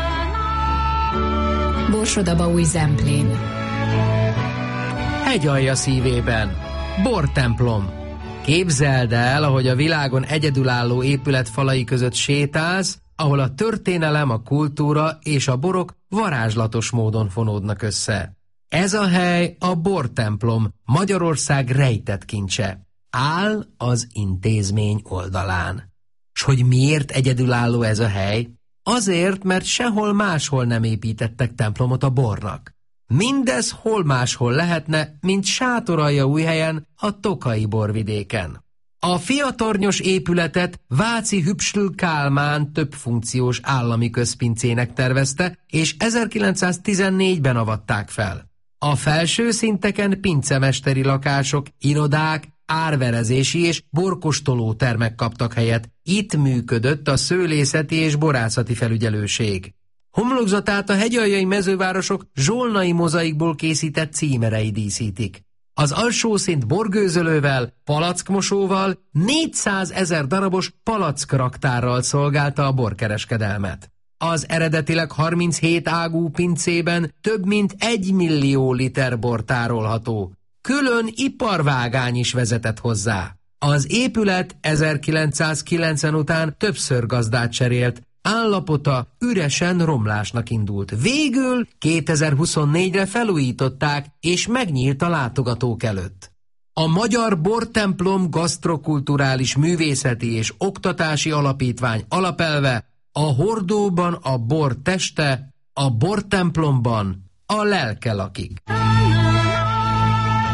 Borsod-Abaúj Zemplén. Hegyalja szívében. Bortemplom. Képzeld el, ahogy a világon egyedülálló épület falai között sétálsz, ahol a történelem, a kultúra és a borok varázslatos módon fonódnak össze. Ez a hely a Bortemplom, Magyarország rejtett kincse. Áll az intézmény oldalán. S hogy miért egyedülálló ez a hely? Azért, mert sehol máshol nem építettek templomot a bornak. Mindez hol máshol lehetne, mint Sátoraljaújhelyen, a Tokai borvidéken. A fiatornyos épületet Váci Hübschl Kálmán többfunkciós állami közpincének tervezte, és ezerkilencszáztizennégyben avatták fel. A felső szinteken pincemesteri lakások, irodák, árverezési és borkostoló termek kaptak helyet. Itt működött a szőlészeti és borászati felügyelőség. Homlokzatát a hegyaljai mezővárosok zsolnai mozaikból készített címerei díszítik. Az alsó szint borgőzölővel, palackmosóval, négyszázezer darabos palackraktárral szolgálta a borkereskedelmet. Az eredetileg harminchét ágú pincében több mint egy millió liter bor tárolható. Külön iparvágány is vezetett hozzá. Az épület ezerkilencszázkilencven után többször gazdát cserélt, állapota üresen romlásnak indult. Végül kétezer-huszonnégyre felújították, és megnyílt a látogatók előtt. A Magyar Bortemplom Gasztrokulturális Művészeti és Oktatási Alapítvány alapelve: a hordóban a bor teste, a bortemplomban a lelke lakik.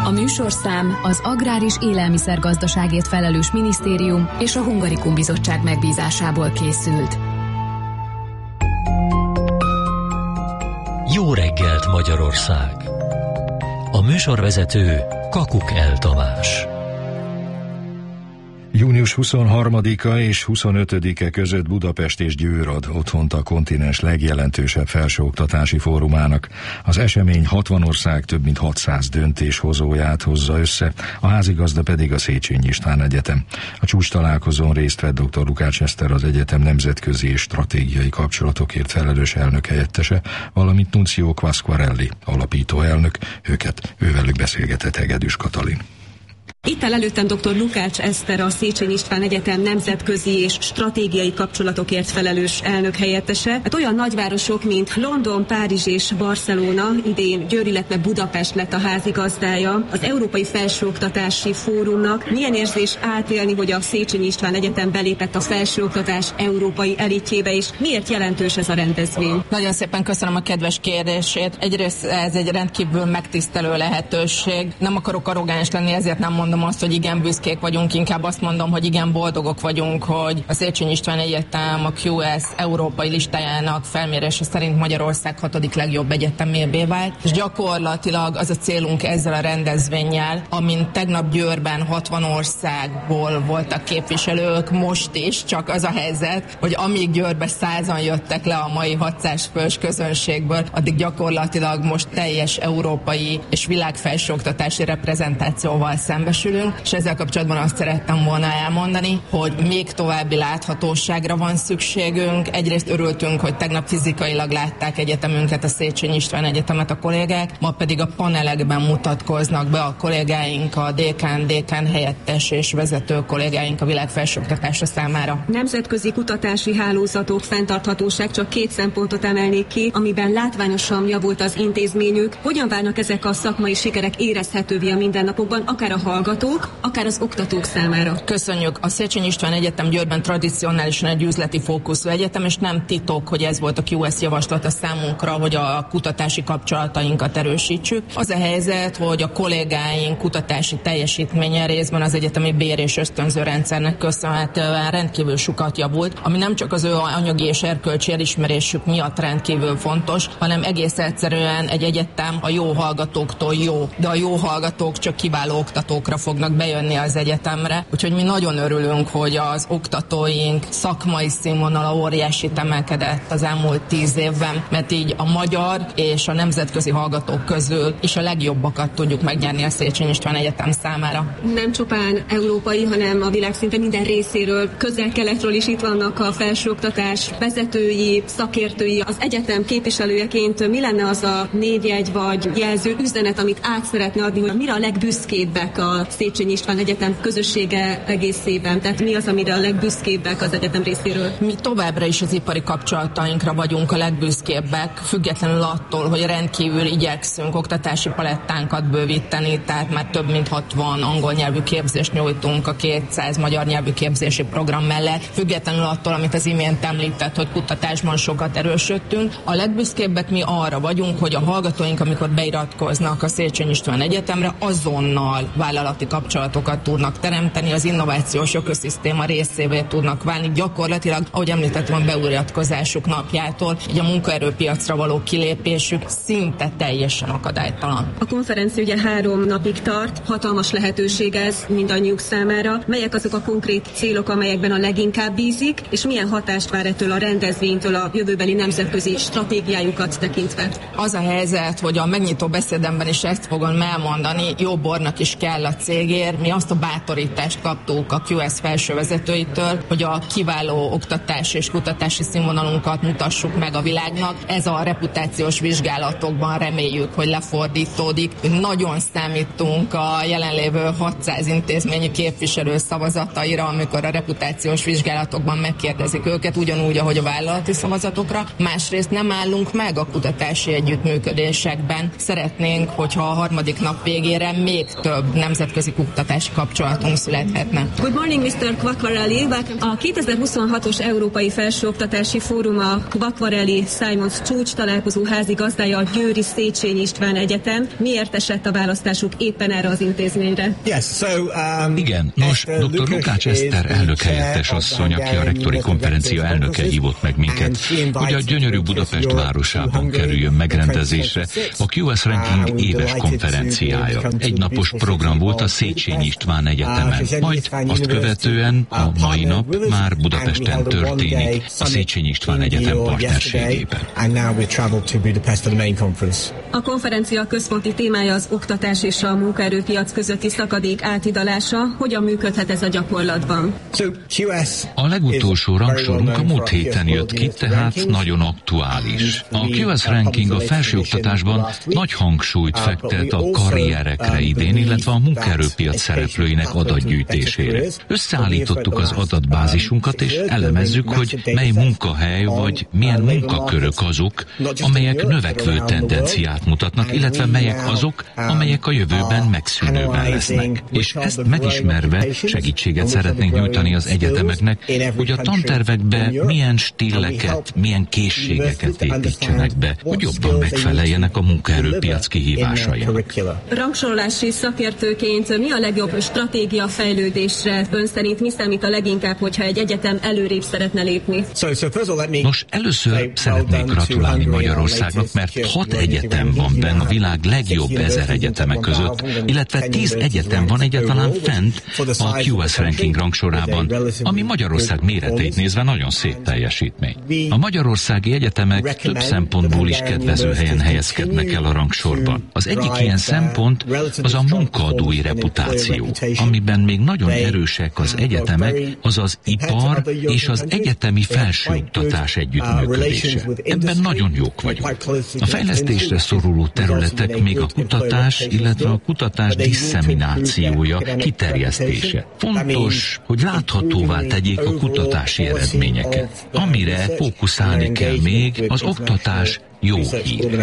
A műsorszám az Agrár és Élelmiszergazdaságért felelős minisztérium és a Hungarikum Bizottság megbízásából készült. Jó reggelt, Magyarország! A műsorvezető Kakukell Tamás. június huszonharmadika és huszonötödike között Budapest és Győr ad otthont a kontinens legjelentősebb felsőoktatási fórumának. Az esemény hatvan ország több mint hatszáz döntéshozóját hozza össze, a házigazda pedig a Széchenyi István Egyetem. A csúcs találkozón részt vett dr. Lukács Eszter, az egyetem nemzetközi és stratégiai kapcsolatokért felelős elnök helyettese, valamint Nuncio Quasquarelli, alapító elnök, őket, ővelük beszélgetett Hegedűs Katalin. Itt áll előttem dr. Lukács Eszter, a Széchenyi István Egyetem nemzetközi és stratégiai kapcsolatokért felelős elnök helyettese. Hát olyan nagyvárosok, mint London, Párizs és Barcelona, idén Győr, illetve Budapest lett a házigazdája az Európai Felsőoktatási Fórumnak. Milyen érzés átélni, hogy a Széchenyi István Egyetem belépett a felsőoktatás európai elitjébe, és miért jelentős ez a rendezvény? Nagyon szépen köszönöm a kedves kérdését. Egyrészt ez egy rendkívül megtisztelő lehetőség. Nem akarok arrogáns lenni, ezért nem mondom azt, hogy igen, büszkék vagyunk, inkább azt mondom, hogy igen, boldogok vagyunk, hogy a Széchenyi István Egyetem a Q S európai listájának felmérése szerint Magyarország hatodik legjobb egyetemévé vált, és gyakorlatilag az a célunk ezzel a rendezvénnyel, amint tegnap Győrben hatvan országból voltak képviselők, most is, csak az a helyzet, hogy amíg Győrbe százan jöttek le a mai hatszáz fős közönségből, addig gyakorlatilag most teljes európai és világfelsőoktatási reprezentációval szembesülünk, és ezzel kapcsolatban azt szerettem volna elmondani, hogy még további láthatóságra van szükségünk. Egyrészt örültünk, hogy tegnap fizikailag látták egyetemünket, a Széchenyi István Egyetemet a kollégák, ma pedig a panelekben mutatkoznak be a kollégáink, a dékán, dékán helyettes és vezető kollégáink a világ felsőoktatása számára. Nemzetközi kutatási hálózatok, fenntarthatóság, csak két szempontot emelnék ki, amiben látványosan javult az intézményük. Hogyan válnak ezek a szakmai sikerek érezhetővé a mindennapokban, akár a hallgatók, akár az oktatók számára? Köszönjük. A Széchenyi István Egyetem Győrben tradicionálisan egy üzleti fókuszú egyetem, és nem titok, hogy ez volt a Q S javaslata számunkra, hogy a kutatási kapcsolatainkat erősítsük. Az a helyzet, hogy a kollégáink kutatási teljesítménye részben az egyetemi bér és ösztönző rendszernek köszönhetően rendkívül sokat javult, ami nem csak az ő anyagi és erkölcsi elismerésük miatt rendkívül fontos, hanem egész egyszerűen egy egyetem a jó hallgatóktól jó, de a jó hallgatók csak kiváló oktatókra fognak bejönni az egyetemre, úgyhogy mi nagyon örülünk, hogy az oktatóink szakmai színvonala óriásit emelkedett az elmúlt tíz évben, mert így a magyar és a nemzetközi hallgatók közül is a legjobbakat tudjuk megnyerni a Széchenyi István Egyetem számára. Nem csupán európai, hanem a világ szinte minden részéről, közel-keletről is itt vannak a felsőoktatás vezetői, szakértői. Az egyetem képviselőjeként mi lenne az a névjegy vagy jelző üzenet, amit át szeretne adni, hogy mire a legbüszkébbek a Széchenyi István Egyetem közössége egészében? Tehát mi az, amire a legbüszkébbek az egyetem részéről? Mi továbbra is az ipari kapcsolatainkra vagyunk a legbüszkébbek, függetlenül attól, hogy rendkívül igyekszünk oktatási palettánkat bővíteni, tehát már több mint hatvan angol nyelvű képzést nyújtunk a kétszáz magyar nyelvű képzési program mellett, függetlenül attól, amit az imént említett, hogy kutatásban sokat erősödtünk. A legbüszkébbek mi arra vagyunk, hogy a hallgatóink, amikor beiratkoznak a Széchenyi István Egyetemre, azonnal vállalati kapcsolatokat tudnak teremteni, az innovációs ökoszisztéma részévé tudnak válni, gyakorlatilag, ahogy említettem, a beiratkozásuk napjától, így a munkaerőpiacra való kilépésük szinte teljesen akadálytalan. A konferencia ugye három napig tart, hatalmas lehetőség ez mindannyiuk számára. Melyek azok a konkrét célok, amelyekben a leginkább bízik, és milyen hatást vár ettől a rendezvénytől a jövőbeli nemzetközi stratégiájukat tekintve? Az a helyzet, hogy a megnyitó beszédemben is ezt fogom elmondani, jó bornak is kell a cégért. Mi azt a bátorítást kaptuk a Q S felső vezetőitől, hogy a kiváló oktatás és kutatási színvonalunkat mutassuk meg a világnak. Ez a reputációs vizsgálatokban reméljük, hogy lefordítódik. Nagyon számítunk a jelenlévő hatszáz intézményi képviselő szavazataira, amikor a reputációs vizsgálatokban megkérdezik őket, ugyanúgy, ahogy a vállalati szavazatokra. Másrészt nem állunk meg a kutatási együttműködésekben. Szeretnénk, hogyha a harmadik nap végére még több nemzetközi nemzetközi kutatási kapcsolatunk születhetne. Good morning, mister Kvakvarelli. A kétezer-huszonhatos Európai Felsőoktatási Fórum a Kvakvarelli Simons csúcs találkozó házigazdája a Győri Széchenyi István Egyetem. Miért esett a választásuk éppen erre az intézményre? Yes, so, um, Igen, nos, doktor Lukács Eszter elnökhelyettes asszony, aki a rektori konferencia elnöke hívott meg minket, hogy a gyönyörű Budapest városában kerüljön megrendezésre a Q S Ranking éves konferenciája. Egy napos program volt a Széchenyi István Egyetemen, majd azt követően a mai nap már Budapesten történik a Széchenyi István Egyetem partnerségében. A konferencia központi témája az oktatás és a munkaerőpiac közötti szakadék átidalása. Hogyan működhet ez a gyakorlatban? A legutolsó rangsorunk a múlt héten jött ki, tehát nagyon aktuális. A Q S Ranking a felsőoktatásban nagy hangsúlyt fektet a karrierekre idén, illetve a munkaerőpiac szereplőinek adatgyűjtésére. Összeállítottuk az adatbázisunkat, és elemezzük, hogy mely munkahely vagy milyen munkakörök azok, amelyek növekvő tendenciát mutatnak, illetve melyek azok, amelyek a jövőben megszűnőben lesznek. És ezt megismerve segítséget szeretnénk nyújtani az egyetemeknek, hogy a tantervekbe milyen stilleket, milyen készségeket építsenek be, hogy jobban megfeleljenek a munkaerőpiac kihívásainak. Rangsorolási szakértőként mi a legjobb stratégia fejlődésre? Ön szerint mi számít a leginkább, hogyha egy egyetem előrébb szeretne lépni? Nos, először szeretnék gratulálni Magyarországnak, mert hat egyetem van benn a világ legjobb ezer egyetemek között, illetve tíz egyetem van egyáltalán fent a Q S Ranking rangsorában, ami Magyarország méreteit nézve nagyon szép teljesítmény. A magyarországi egyetemek több szempontból is kedvező helyen helyezkednek el a rangsorban. Az egyik ilyen szempont az a munkaadói reputáció, amiben még nagyon erősek az egyetemek, az az ipar és az egyetemi felsőoktatás együttműködése. Ebben nagyon jók vagyunk. A fejlesztésre szoruló területek még a kutatás, illetve a kutatás disszeminációja, kiterjesztése. Fontos, hogy láthatóvá tegyék a kutatási eredményeket. Amire fókuszálni kell még, az oktatás jó hír.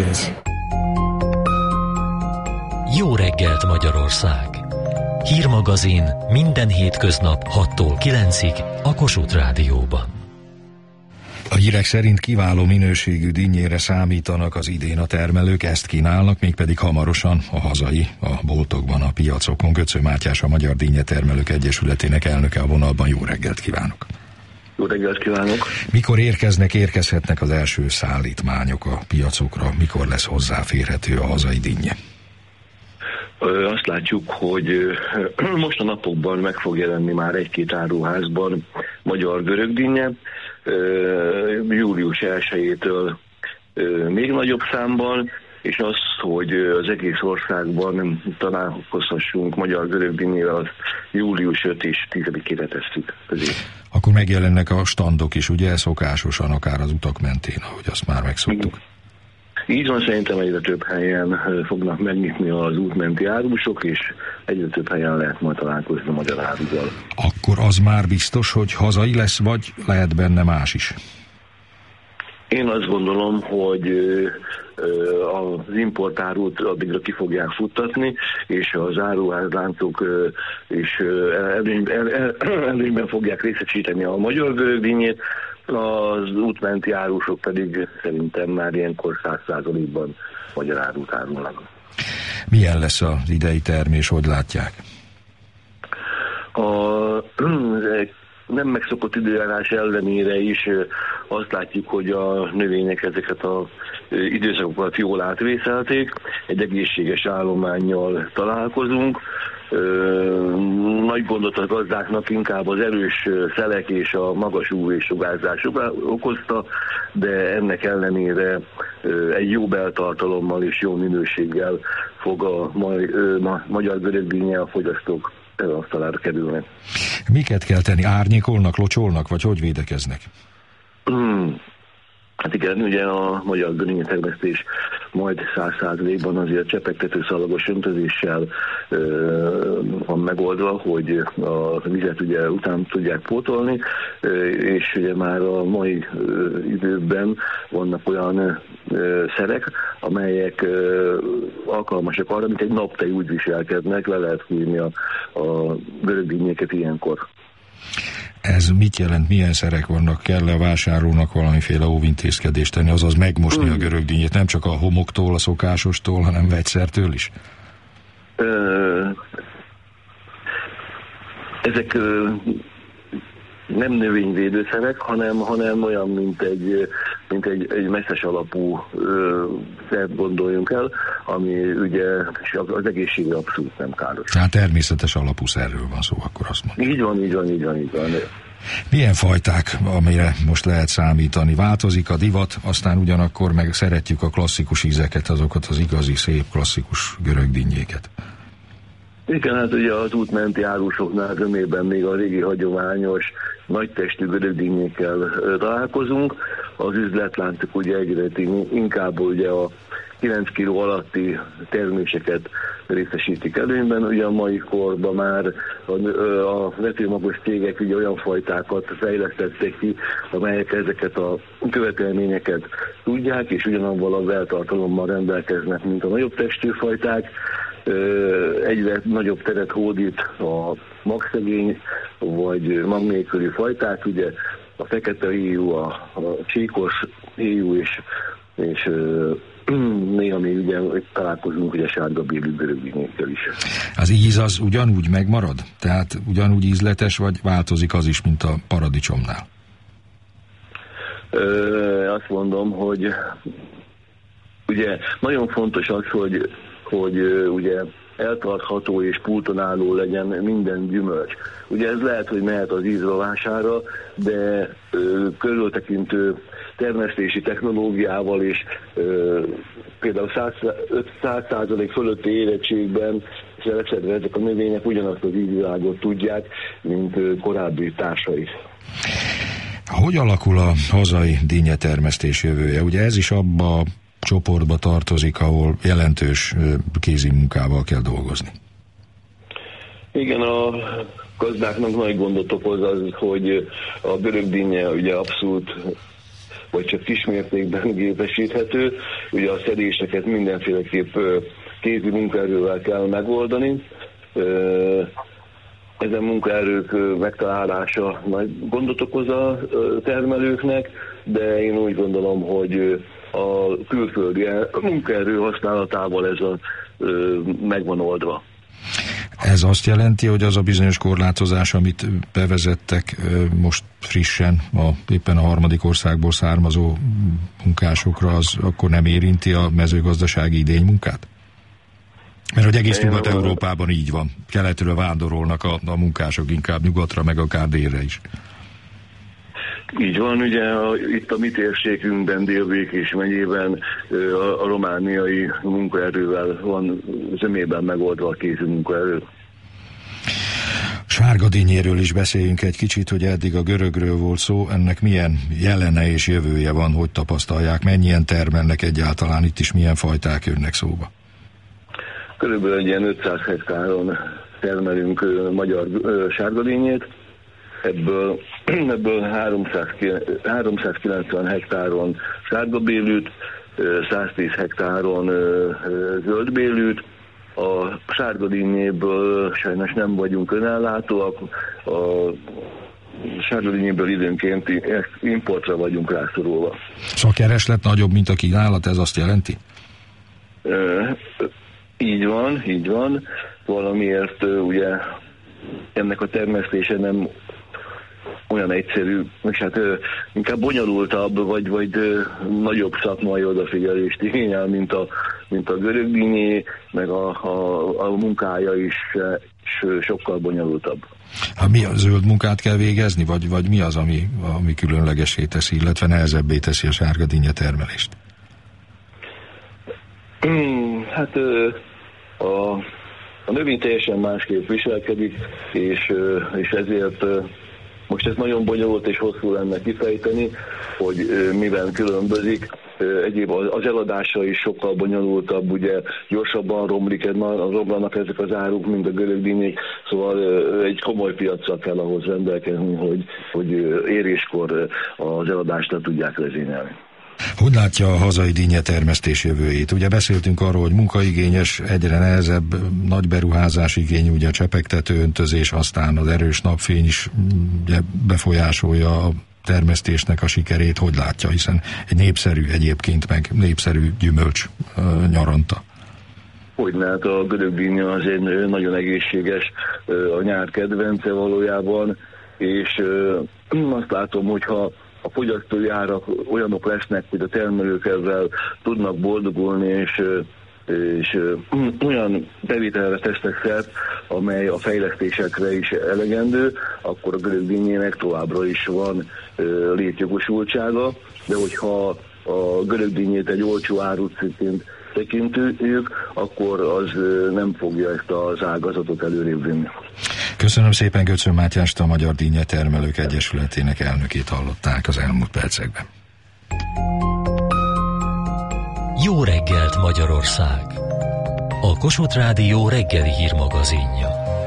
Jó reggelt, Magyarország! Hírmagazin minden hétköznap hattól kilencig a Kossuth Rádióban. A hírek szerint kiváló minőségű dinnyére számítanak az idén a termelők, ezt kínálnak, mégpedig hamarosan a hazai, a boltokban, a piacokon. Götző Mátyás, a Magyar Dinnyetermelők Egyesületének elnöke a vonalban. Jó reggelt kívánok! Jó reggelt kívánok! Mikor érkeznek, érkezhetnek az első szállítmányok a piacokra? Mikor lesz hozzáférhető a hazai dinnye? Azt látjuk, hogy most a napokban meg fog jelenni már egy-két áruházban magyar görögdinnye. Július elsejétől még nagyobb számban, és az, hogy az egész országban találkozhassunk magyar görögdinnyevel, az július ötödike és tizedikére tesszük közé. Akkor megjelennek a standok is, ugye, szokásosan, akár az utak mentén, ahogy azt már megszoktuk. Így van, szerintem egyre több helyen fognak megnyitni az útmenti árusok, és egyre több helyen lehet majd találkozni a magyar áruval. Akkor az már biztos, hogy hazai lesz, vagy lehet benne más is? Én azt gondolom, hogy az importárút addigra ki fogják futtatni, és az áruházláncok is előnyben fogják részesíteni a magyar görögdinnyét, az útmenti árusok pedig szerintem már ilyenkor száz százalékban magyar árut árulnak. Milyen lesz az idei termés, hogy látják? A nem megszokott időjárás ellenére is azt látjuk, hogy a növények ezeket az időszakokat jól átvészelték, egy egészséges állománnyal találkozunk. Nagy gondot a gazdáknak inkább az erős szelek és a magas ú vé-sugárzás okozta, de ennek ellenére egy jó beltartalommal és jó minőséggel fog a magyar görögdinnye a fogyasztók asztalára kerülni. Miket kell tenni? Árnyékolnak, locsolnak, vagy hogy védekeznek? Hmm. Hát igen, ugye a magyar görögdínytermesztés majd száz százalékban azért csepegtető szalagos öntözéssel ö, van megoldva, hogy a vizet ugye után tudják pótolni, ö, és ugye már a mai ö, időben vannak olyan ö, szerek, amelyek ö, alkalmasak arra, mint egy naptej úgy viselkednek, le lehet fújni a, a görögdínyéket ilyenkor. Ez mit jelent, milyen szerek vannak, kell a vásárlónak valamiféle óvintézkedést tenni, azaz megmosni hmm. a görögdínyét, nem csak a homoktól, a szokásostól, hanem vegyszertől is? Ö, ezek ö, nem növényvédőszerek, hanem, hanem olyan, mint egy, mint egy, egy messzes alapú szert gondoljunk el, ami ugye az egészségre abszolút nem káros. Tehát természetes alapú szerről van szó, akkor azt mondjuk. Így van, így van, így van, így van. Milyen fajták, amire most lehet számítani? Változik a divat, aztán ugyanakkor meg szeretjük a klasszikus ízeket, azokat az igazi, szép, klasszikus görögdínyéket. Igen, hát ugye az útmenti árusoknál zömében még a régi hagyományos, nagytestű görögdínyékkel találkozunk. Az üzletláncok ugye egyre inkább ugye a kilenc kiló alatti terméseket részesítik előnyben. Ugye a mai korban már a, a vetőmagos cégek ugye olyan fajtákat fejlesztettek ki, amelyek ezeket a követelményeket tudják, és ugyanabban a beltartalommal rendelkeznek, mint a nagyobb testű fajták. Egyre nagyobb teret hódít a magszegény vagy mag nélküli fajták, ugye a fekete héjú, a, a csíkos héjú és, és néha még ugye találkozunk ugye sárga bélű görögdínyékkel is. Az íz az ugyanúgy megmarad? Tehát ugyanúgy ízletes, vagy változik az is, mint a paradicsomnál? Ö, azt mondom, hogy ugye nagyon fontos az, hogy hogy uh, ugye eltartható és pulton álló legyen minden gyümölcs. Ugye ez lehet, hogy mehet az ízrovására, de uh, körültekintő termesztési technológiával és uh, például száz százalék fölötti érettségben szerepszedve ezek a növények ugyanazt az ízvilágot tudják, mint uh, korábbi társai. Hogy alakul a hazai dínnyetermesztés jövője? Ugye ez is abba csoportba tartozik, ahol jelentős kézi munkával kell dolgozni. Igen, a gazdáknak nagy gondot okoz az, hogy a görögdínnye ugye abszolút, vagy csak kismértékben gépesíthető. Ugye a szedéseket mindenféleképp kézi munkaerővel kell megoldani. Ezen munkaerők megtalálása nagy gondot okoz a termelőknek, de én úgy gondolom, hogy a külföldi munkaerő használatával ez a, ö, megvan oldva. Ez azt jelenti, hogy az a bizonyos korlátozás, amit bevezettek ö, most frissen, a, éppen a harmadik országból származó munkásokra, az akkor nem érinti a mezőgazdasági idénymunkát? Mert hogy egész Nyugat-Európában így van. Keletről vándorolnak a, a munkások inkább nyugatra, meg akár délre is. Így van, ugye a, itt a mi térségünkben, Dél-Békés megyében a, a romániai munkaerővel van zömében megoldva a kézi munkaerő. Sárgadínyéről is beszéljünk egy kicsit, hogy eddig a görögről volt szó, ennek milyen jelene és jövője van, hogy tapasztalják, mennyien termelnek egyáltalán, itt is milyen fajták jönnek szóba? Körülbelül egy ilyen ötszáz hektáron termelünk magyar sárgadínyét, ebből, ebből háromszázkilencven hektáron sárgabélűt, száztíz hektáron zöldbélűt. A sárgadínyéből sajnos nem vagyunk önellátóak, a sárgadínyéből időnként importra vagyunk rászorulva. Szóval a kereslet nagyobb, mint a kínálat, ez azt jelenti? Így van, így van. Valamiért ugye ennek a termesztése nem olyan egyszerű, és hát ö, inkább bonyolultabb, vagy, vagy ö, nagyobb szakmai odafigyelést igényel, mint a, mint a görögdínyé, meg a, a, a munkája is, is sokkal bonyolultabb. Hát mi a zöld munkát kell végezni, vagy, vagy mi az, ami, ami különlegessé teszi, illetve nehezebbé teszi a sárgadínnye termelést? Hmm, hát ö, a, a növény teljesen másképp viselkedik, és, ö, és ezért ö, Most ez nagyon bonyolult és hosszú lenne kifejteni, hogy miben különbözik. Egyéb az eladása is sokkal bonyolultabb, ugye gyorsabban romlik, romlanak ezek az áruk, mint a görögdínyék, szóval egy komoly piacra kell ahhoz rendelkezni, hogy, hogy éréskor az eladást tudják vezényelni. Hogy látja a hazai dinnyetermesztés jövőjét? Ugye beszéltünk arról, hogy munkaigényes, egyre nehezebb, nagy beruházás igény, ugye a csepegtető öntözés, aztán az erős napfény is ugye befolyásolja a termesztésnek a sikerét. Hogy látja, hiszen egy népszerű egyébként, meg népszerű gyümölcs uh, nyaranta. Hogyne, hát a görögdínya az egy nagyon egészséges, a nyár kedvence valójában, és azt látom, hogyha a fogyasztói árak olyanok lesznek, hogy a termelők ezzel tudnak boldogulni, és, és olyan bevételre tesznek szert, amely a fejlesztésekre is elegendő, akkor a görögdínyének továbbra is van létjogosultsága, de hogyha a görögdínyét egy olcsó árutcikként tekintjük, akkor az nem fogja ezt az ágazatot előrébb vinni. Köszönöm szépen, Göcsön Mátyást, a Magyar Dinnyetermelők Egyesületének elnökét hallották az elmúlt percekben. Jó reggelt, Magyarország! A Kossuth Rádió reggeli hírmagazinja.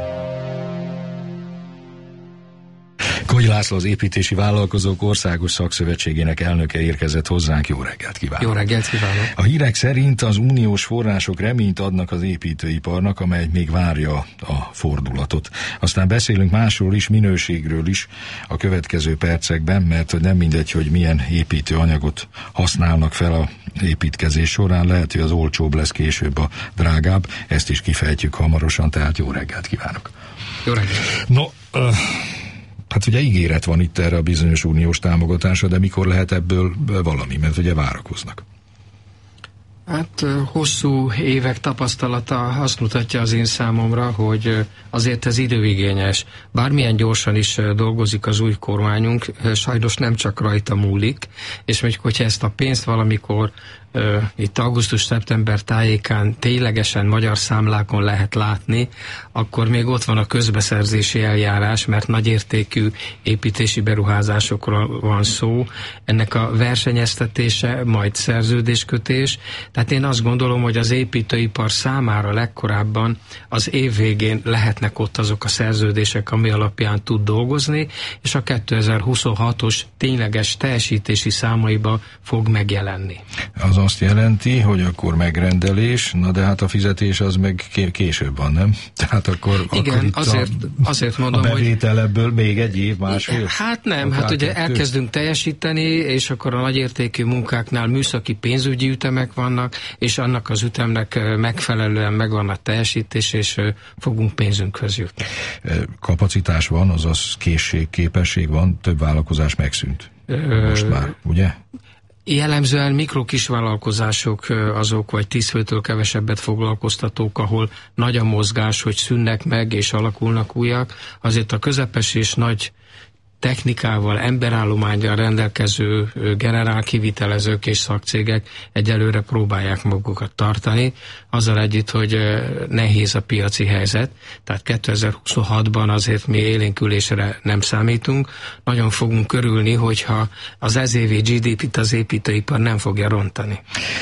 Kogy László, az Építési Vállalkozók Országos Szakszövetségének elnöke érkezett hozzánk. Jó reggelt kívánok! Jó reggelt kívánok! A hírek szerint az uniós források reményt adnak az építőiparnak, amely még várja a fordulatot. Aztán beszélünk másról is, minőségről is a következő percekben, mert hogy nem mindegy, hogy milyen építőanyagot használnak fel a építkezés során, lehet, hogy az olcsóbb lesz később a drágább, ezt is kifejtjük hamarosan, tehát jó reggelt kívánok! Jó reggelt! No, uh, hát ugye ígéret van itt erre a bizonyos uniós támogatásra, de mikor lehet ebből valami, mert ugye várakoznak? Hát hosszú évek tapasztalata azt mutatja az én számomra, hogy azért ez időigényes. Bármilyen gyorsan is dolgozik az új kormányunk, sajnos nem csak rajta múlik, és mondjuk, hogyha ezt a pénzt valamikor Uh, itt augusztus-szeptember tájékán ténylegesen magyar számlákon lehet látni, akkor még ott van a közbeszerzési eljárás, mert nagyértékű építési beruházásokról van szó. Ennek a versenyeztetése, majd szerződéskötés. Tehát én azt gondolom, hogy az építőipar számára legkorábban az év végén lehetnek ott azok a szerződések, ami alapján tud dolgozni, és a kétezer-huszonhatos tényleges teljesítési számaiba fog megjelenni. Az azt jelenti, hogy akkor megrendelés, na de hát a fizetés az meg később van, nem? Tehát akkor, igen, akkor itt azért, a, azért mondom, a bevétel ebből még egy év, másfél? Hát nem, hát ugye kettő. Elkezdünk teljesíteni, és akkor a nagyértékű munkáknál műszaki pénzügyi ütemek vannak, és annak az ütemnek megfelelően megvan a teljesítés, és fogunk pénzünkhöz jutni. Kapacitás van, azaz készség, képesség van, több vállalkozás megszűnt. Most már, ugye? Jellemzően mikrokisvállalkozások azok, vagy tíz főtől kevesebbet foglalkoztatók, ahol nagy a mozgás, hogy szűnnek meg és alakulnak újak. Azért a közepes és nagy technikával, emberállománnyal rendelkező generálkivitelezők és szakcégek egyelőre próbálják magukat tartani, azzal együtt, hogy nehéz a piaci helyzet, tehát kétezer-huszonhatban azért mi élénkülésre nem számítunk, nagyon fogunk örülni, hogyha az ezévi gé dé pét az építőipar nem fogja rontani.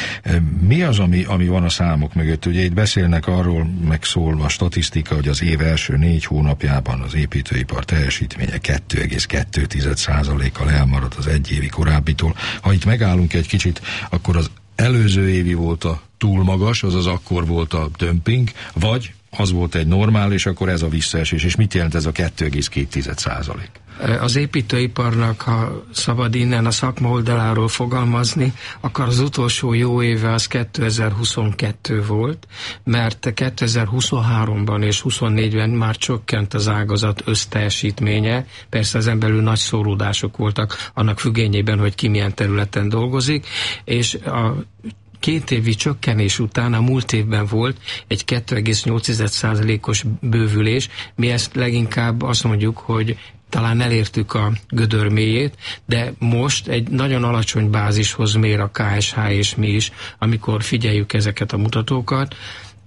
Mi az, ami, ami van a számok mögött? Ugye itt beszélnek arról, meg szól a statisztika, hogy az év első négy hónapjában az építőipar teljesítménye kettő egész kettő százalékkal elmarad az egyévi korábbitól. Ha itt megállunk egy kicsit, akkor az előző évi volt a túl magas, azaz akkor volt a dömping, vagy az volt egy normál, és akkor ez a visszaesés. És mit jelent ez a kettő egész két százalék? Az építőiparnak, ha szabad innen a szakma oldaláról fogalmazni, akkor az utolsó jó éve az kétezer-huszonkettő volt, mert kétezer-huszonháromban és huszonnégyben már csökkent az ágazat összteljesítménye, persze ezen belül nagy szóródások voltak annak függvényében, hogy ki milyen területen dolgozik, és a két évi csökkenés után a múlt évben volt egy kettő egész nyolc százalékos bővülés. Mi ezt leginkább azt mondjuk, hogy talán elértük a gödör mélyét, de most egy nagyon alacsony bázishoz mér a ká es há és mi is, amikor figyeljük ezeket a mutatókat.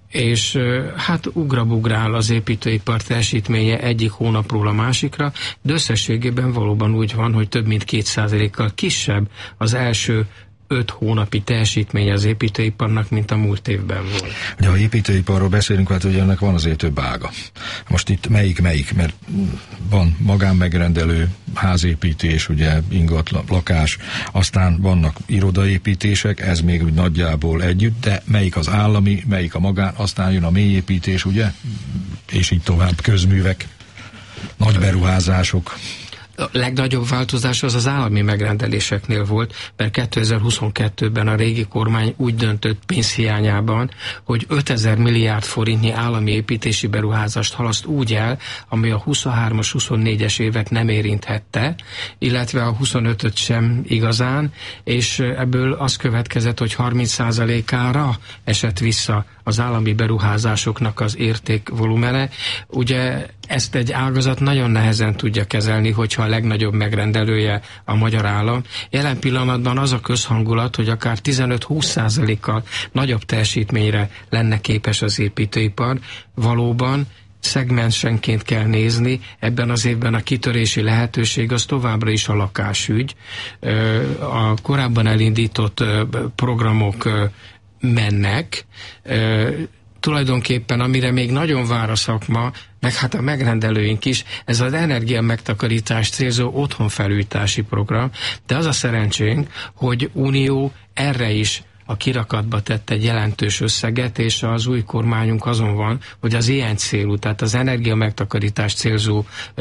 és hát ugrabugrál az építőipar teljesítménye egyik hónapról a másikra, de összességében valóban úgy van, hogy több mint két százalékkal kisebb az első öt hónapi teljesítménye az építőiparnak, mint a múlt évben volt. Ugye, ha építőiparról beszélünk, hát ugye ennek van azért több ága. Most itt melyik-melyik, mert van magánmegrendelő, házépítés, ugye ingatlan, lakás, aztán vannak irodaépítések, ez még úgy nagyjából együtt, de melyik az állami, melyik a magán, aztán jön a mélyépítés, ugye, és így tovább, közművek, nagy beruházások. A legnagyobb változás az az állami megrendeléseknél volt, mert kétezer-huszonkettőben a régi kormány úgy döntött pénzhiányában, hogy ötezer milliárd forintnyi állami építési beruházást halaszt úgy el, ami a huszonhármas, huszonnégyes évet nem érinthette, illetve a huszonötöt sem igazán, és ebből az következett, hogy harminc százalékára esett vissza az állami beruházásoknak az értékvolumene. Ugye ezt egy ágazat nagyon nehezen tudja kezelni, hogyha a legnagyobb megrendelője a magyar állam. Jelen pillanatban az a közhangulat, hogy akár tizenöt-húsz százalékkal nagyobb teljesítményre lenne képes az építőipar. Valóban szegmensenként kell nézni, ebben az évben a kitörési lehetőség az továbbra is a lakásügy. A korábban elindított programok mennek, tulajdonképpen amire még nagyon vár a szakma, meg hát a megrendelőink is, ez az energia megtakarítás célzó otthonfelújítási program, de az a szerencsénk, hogy Unió erre is a kirakatba tett egy jelentős összeget, és az új kormányunk azon van, hogy az ilyen célú, tehát az energia megtakarítás célzó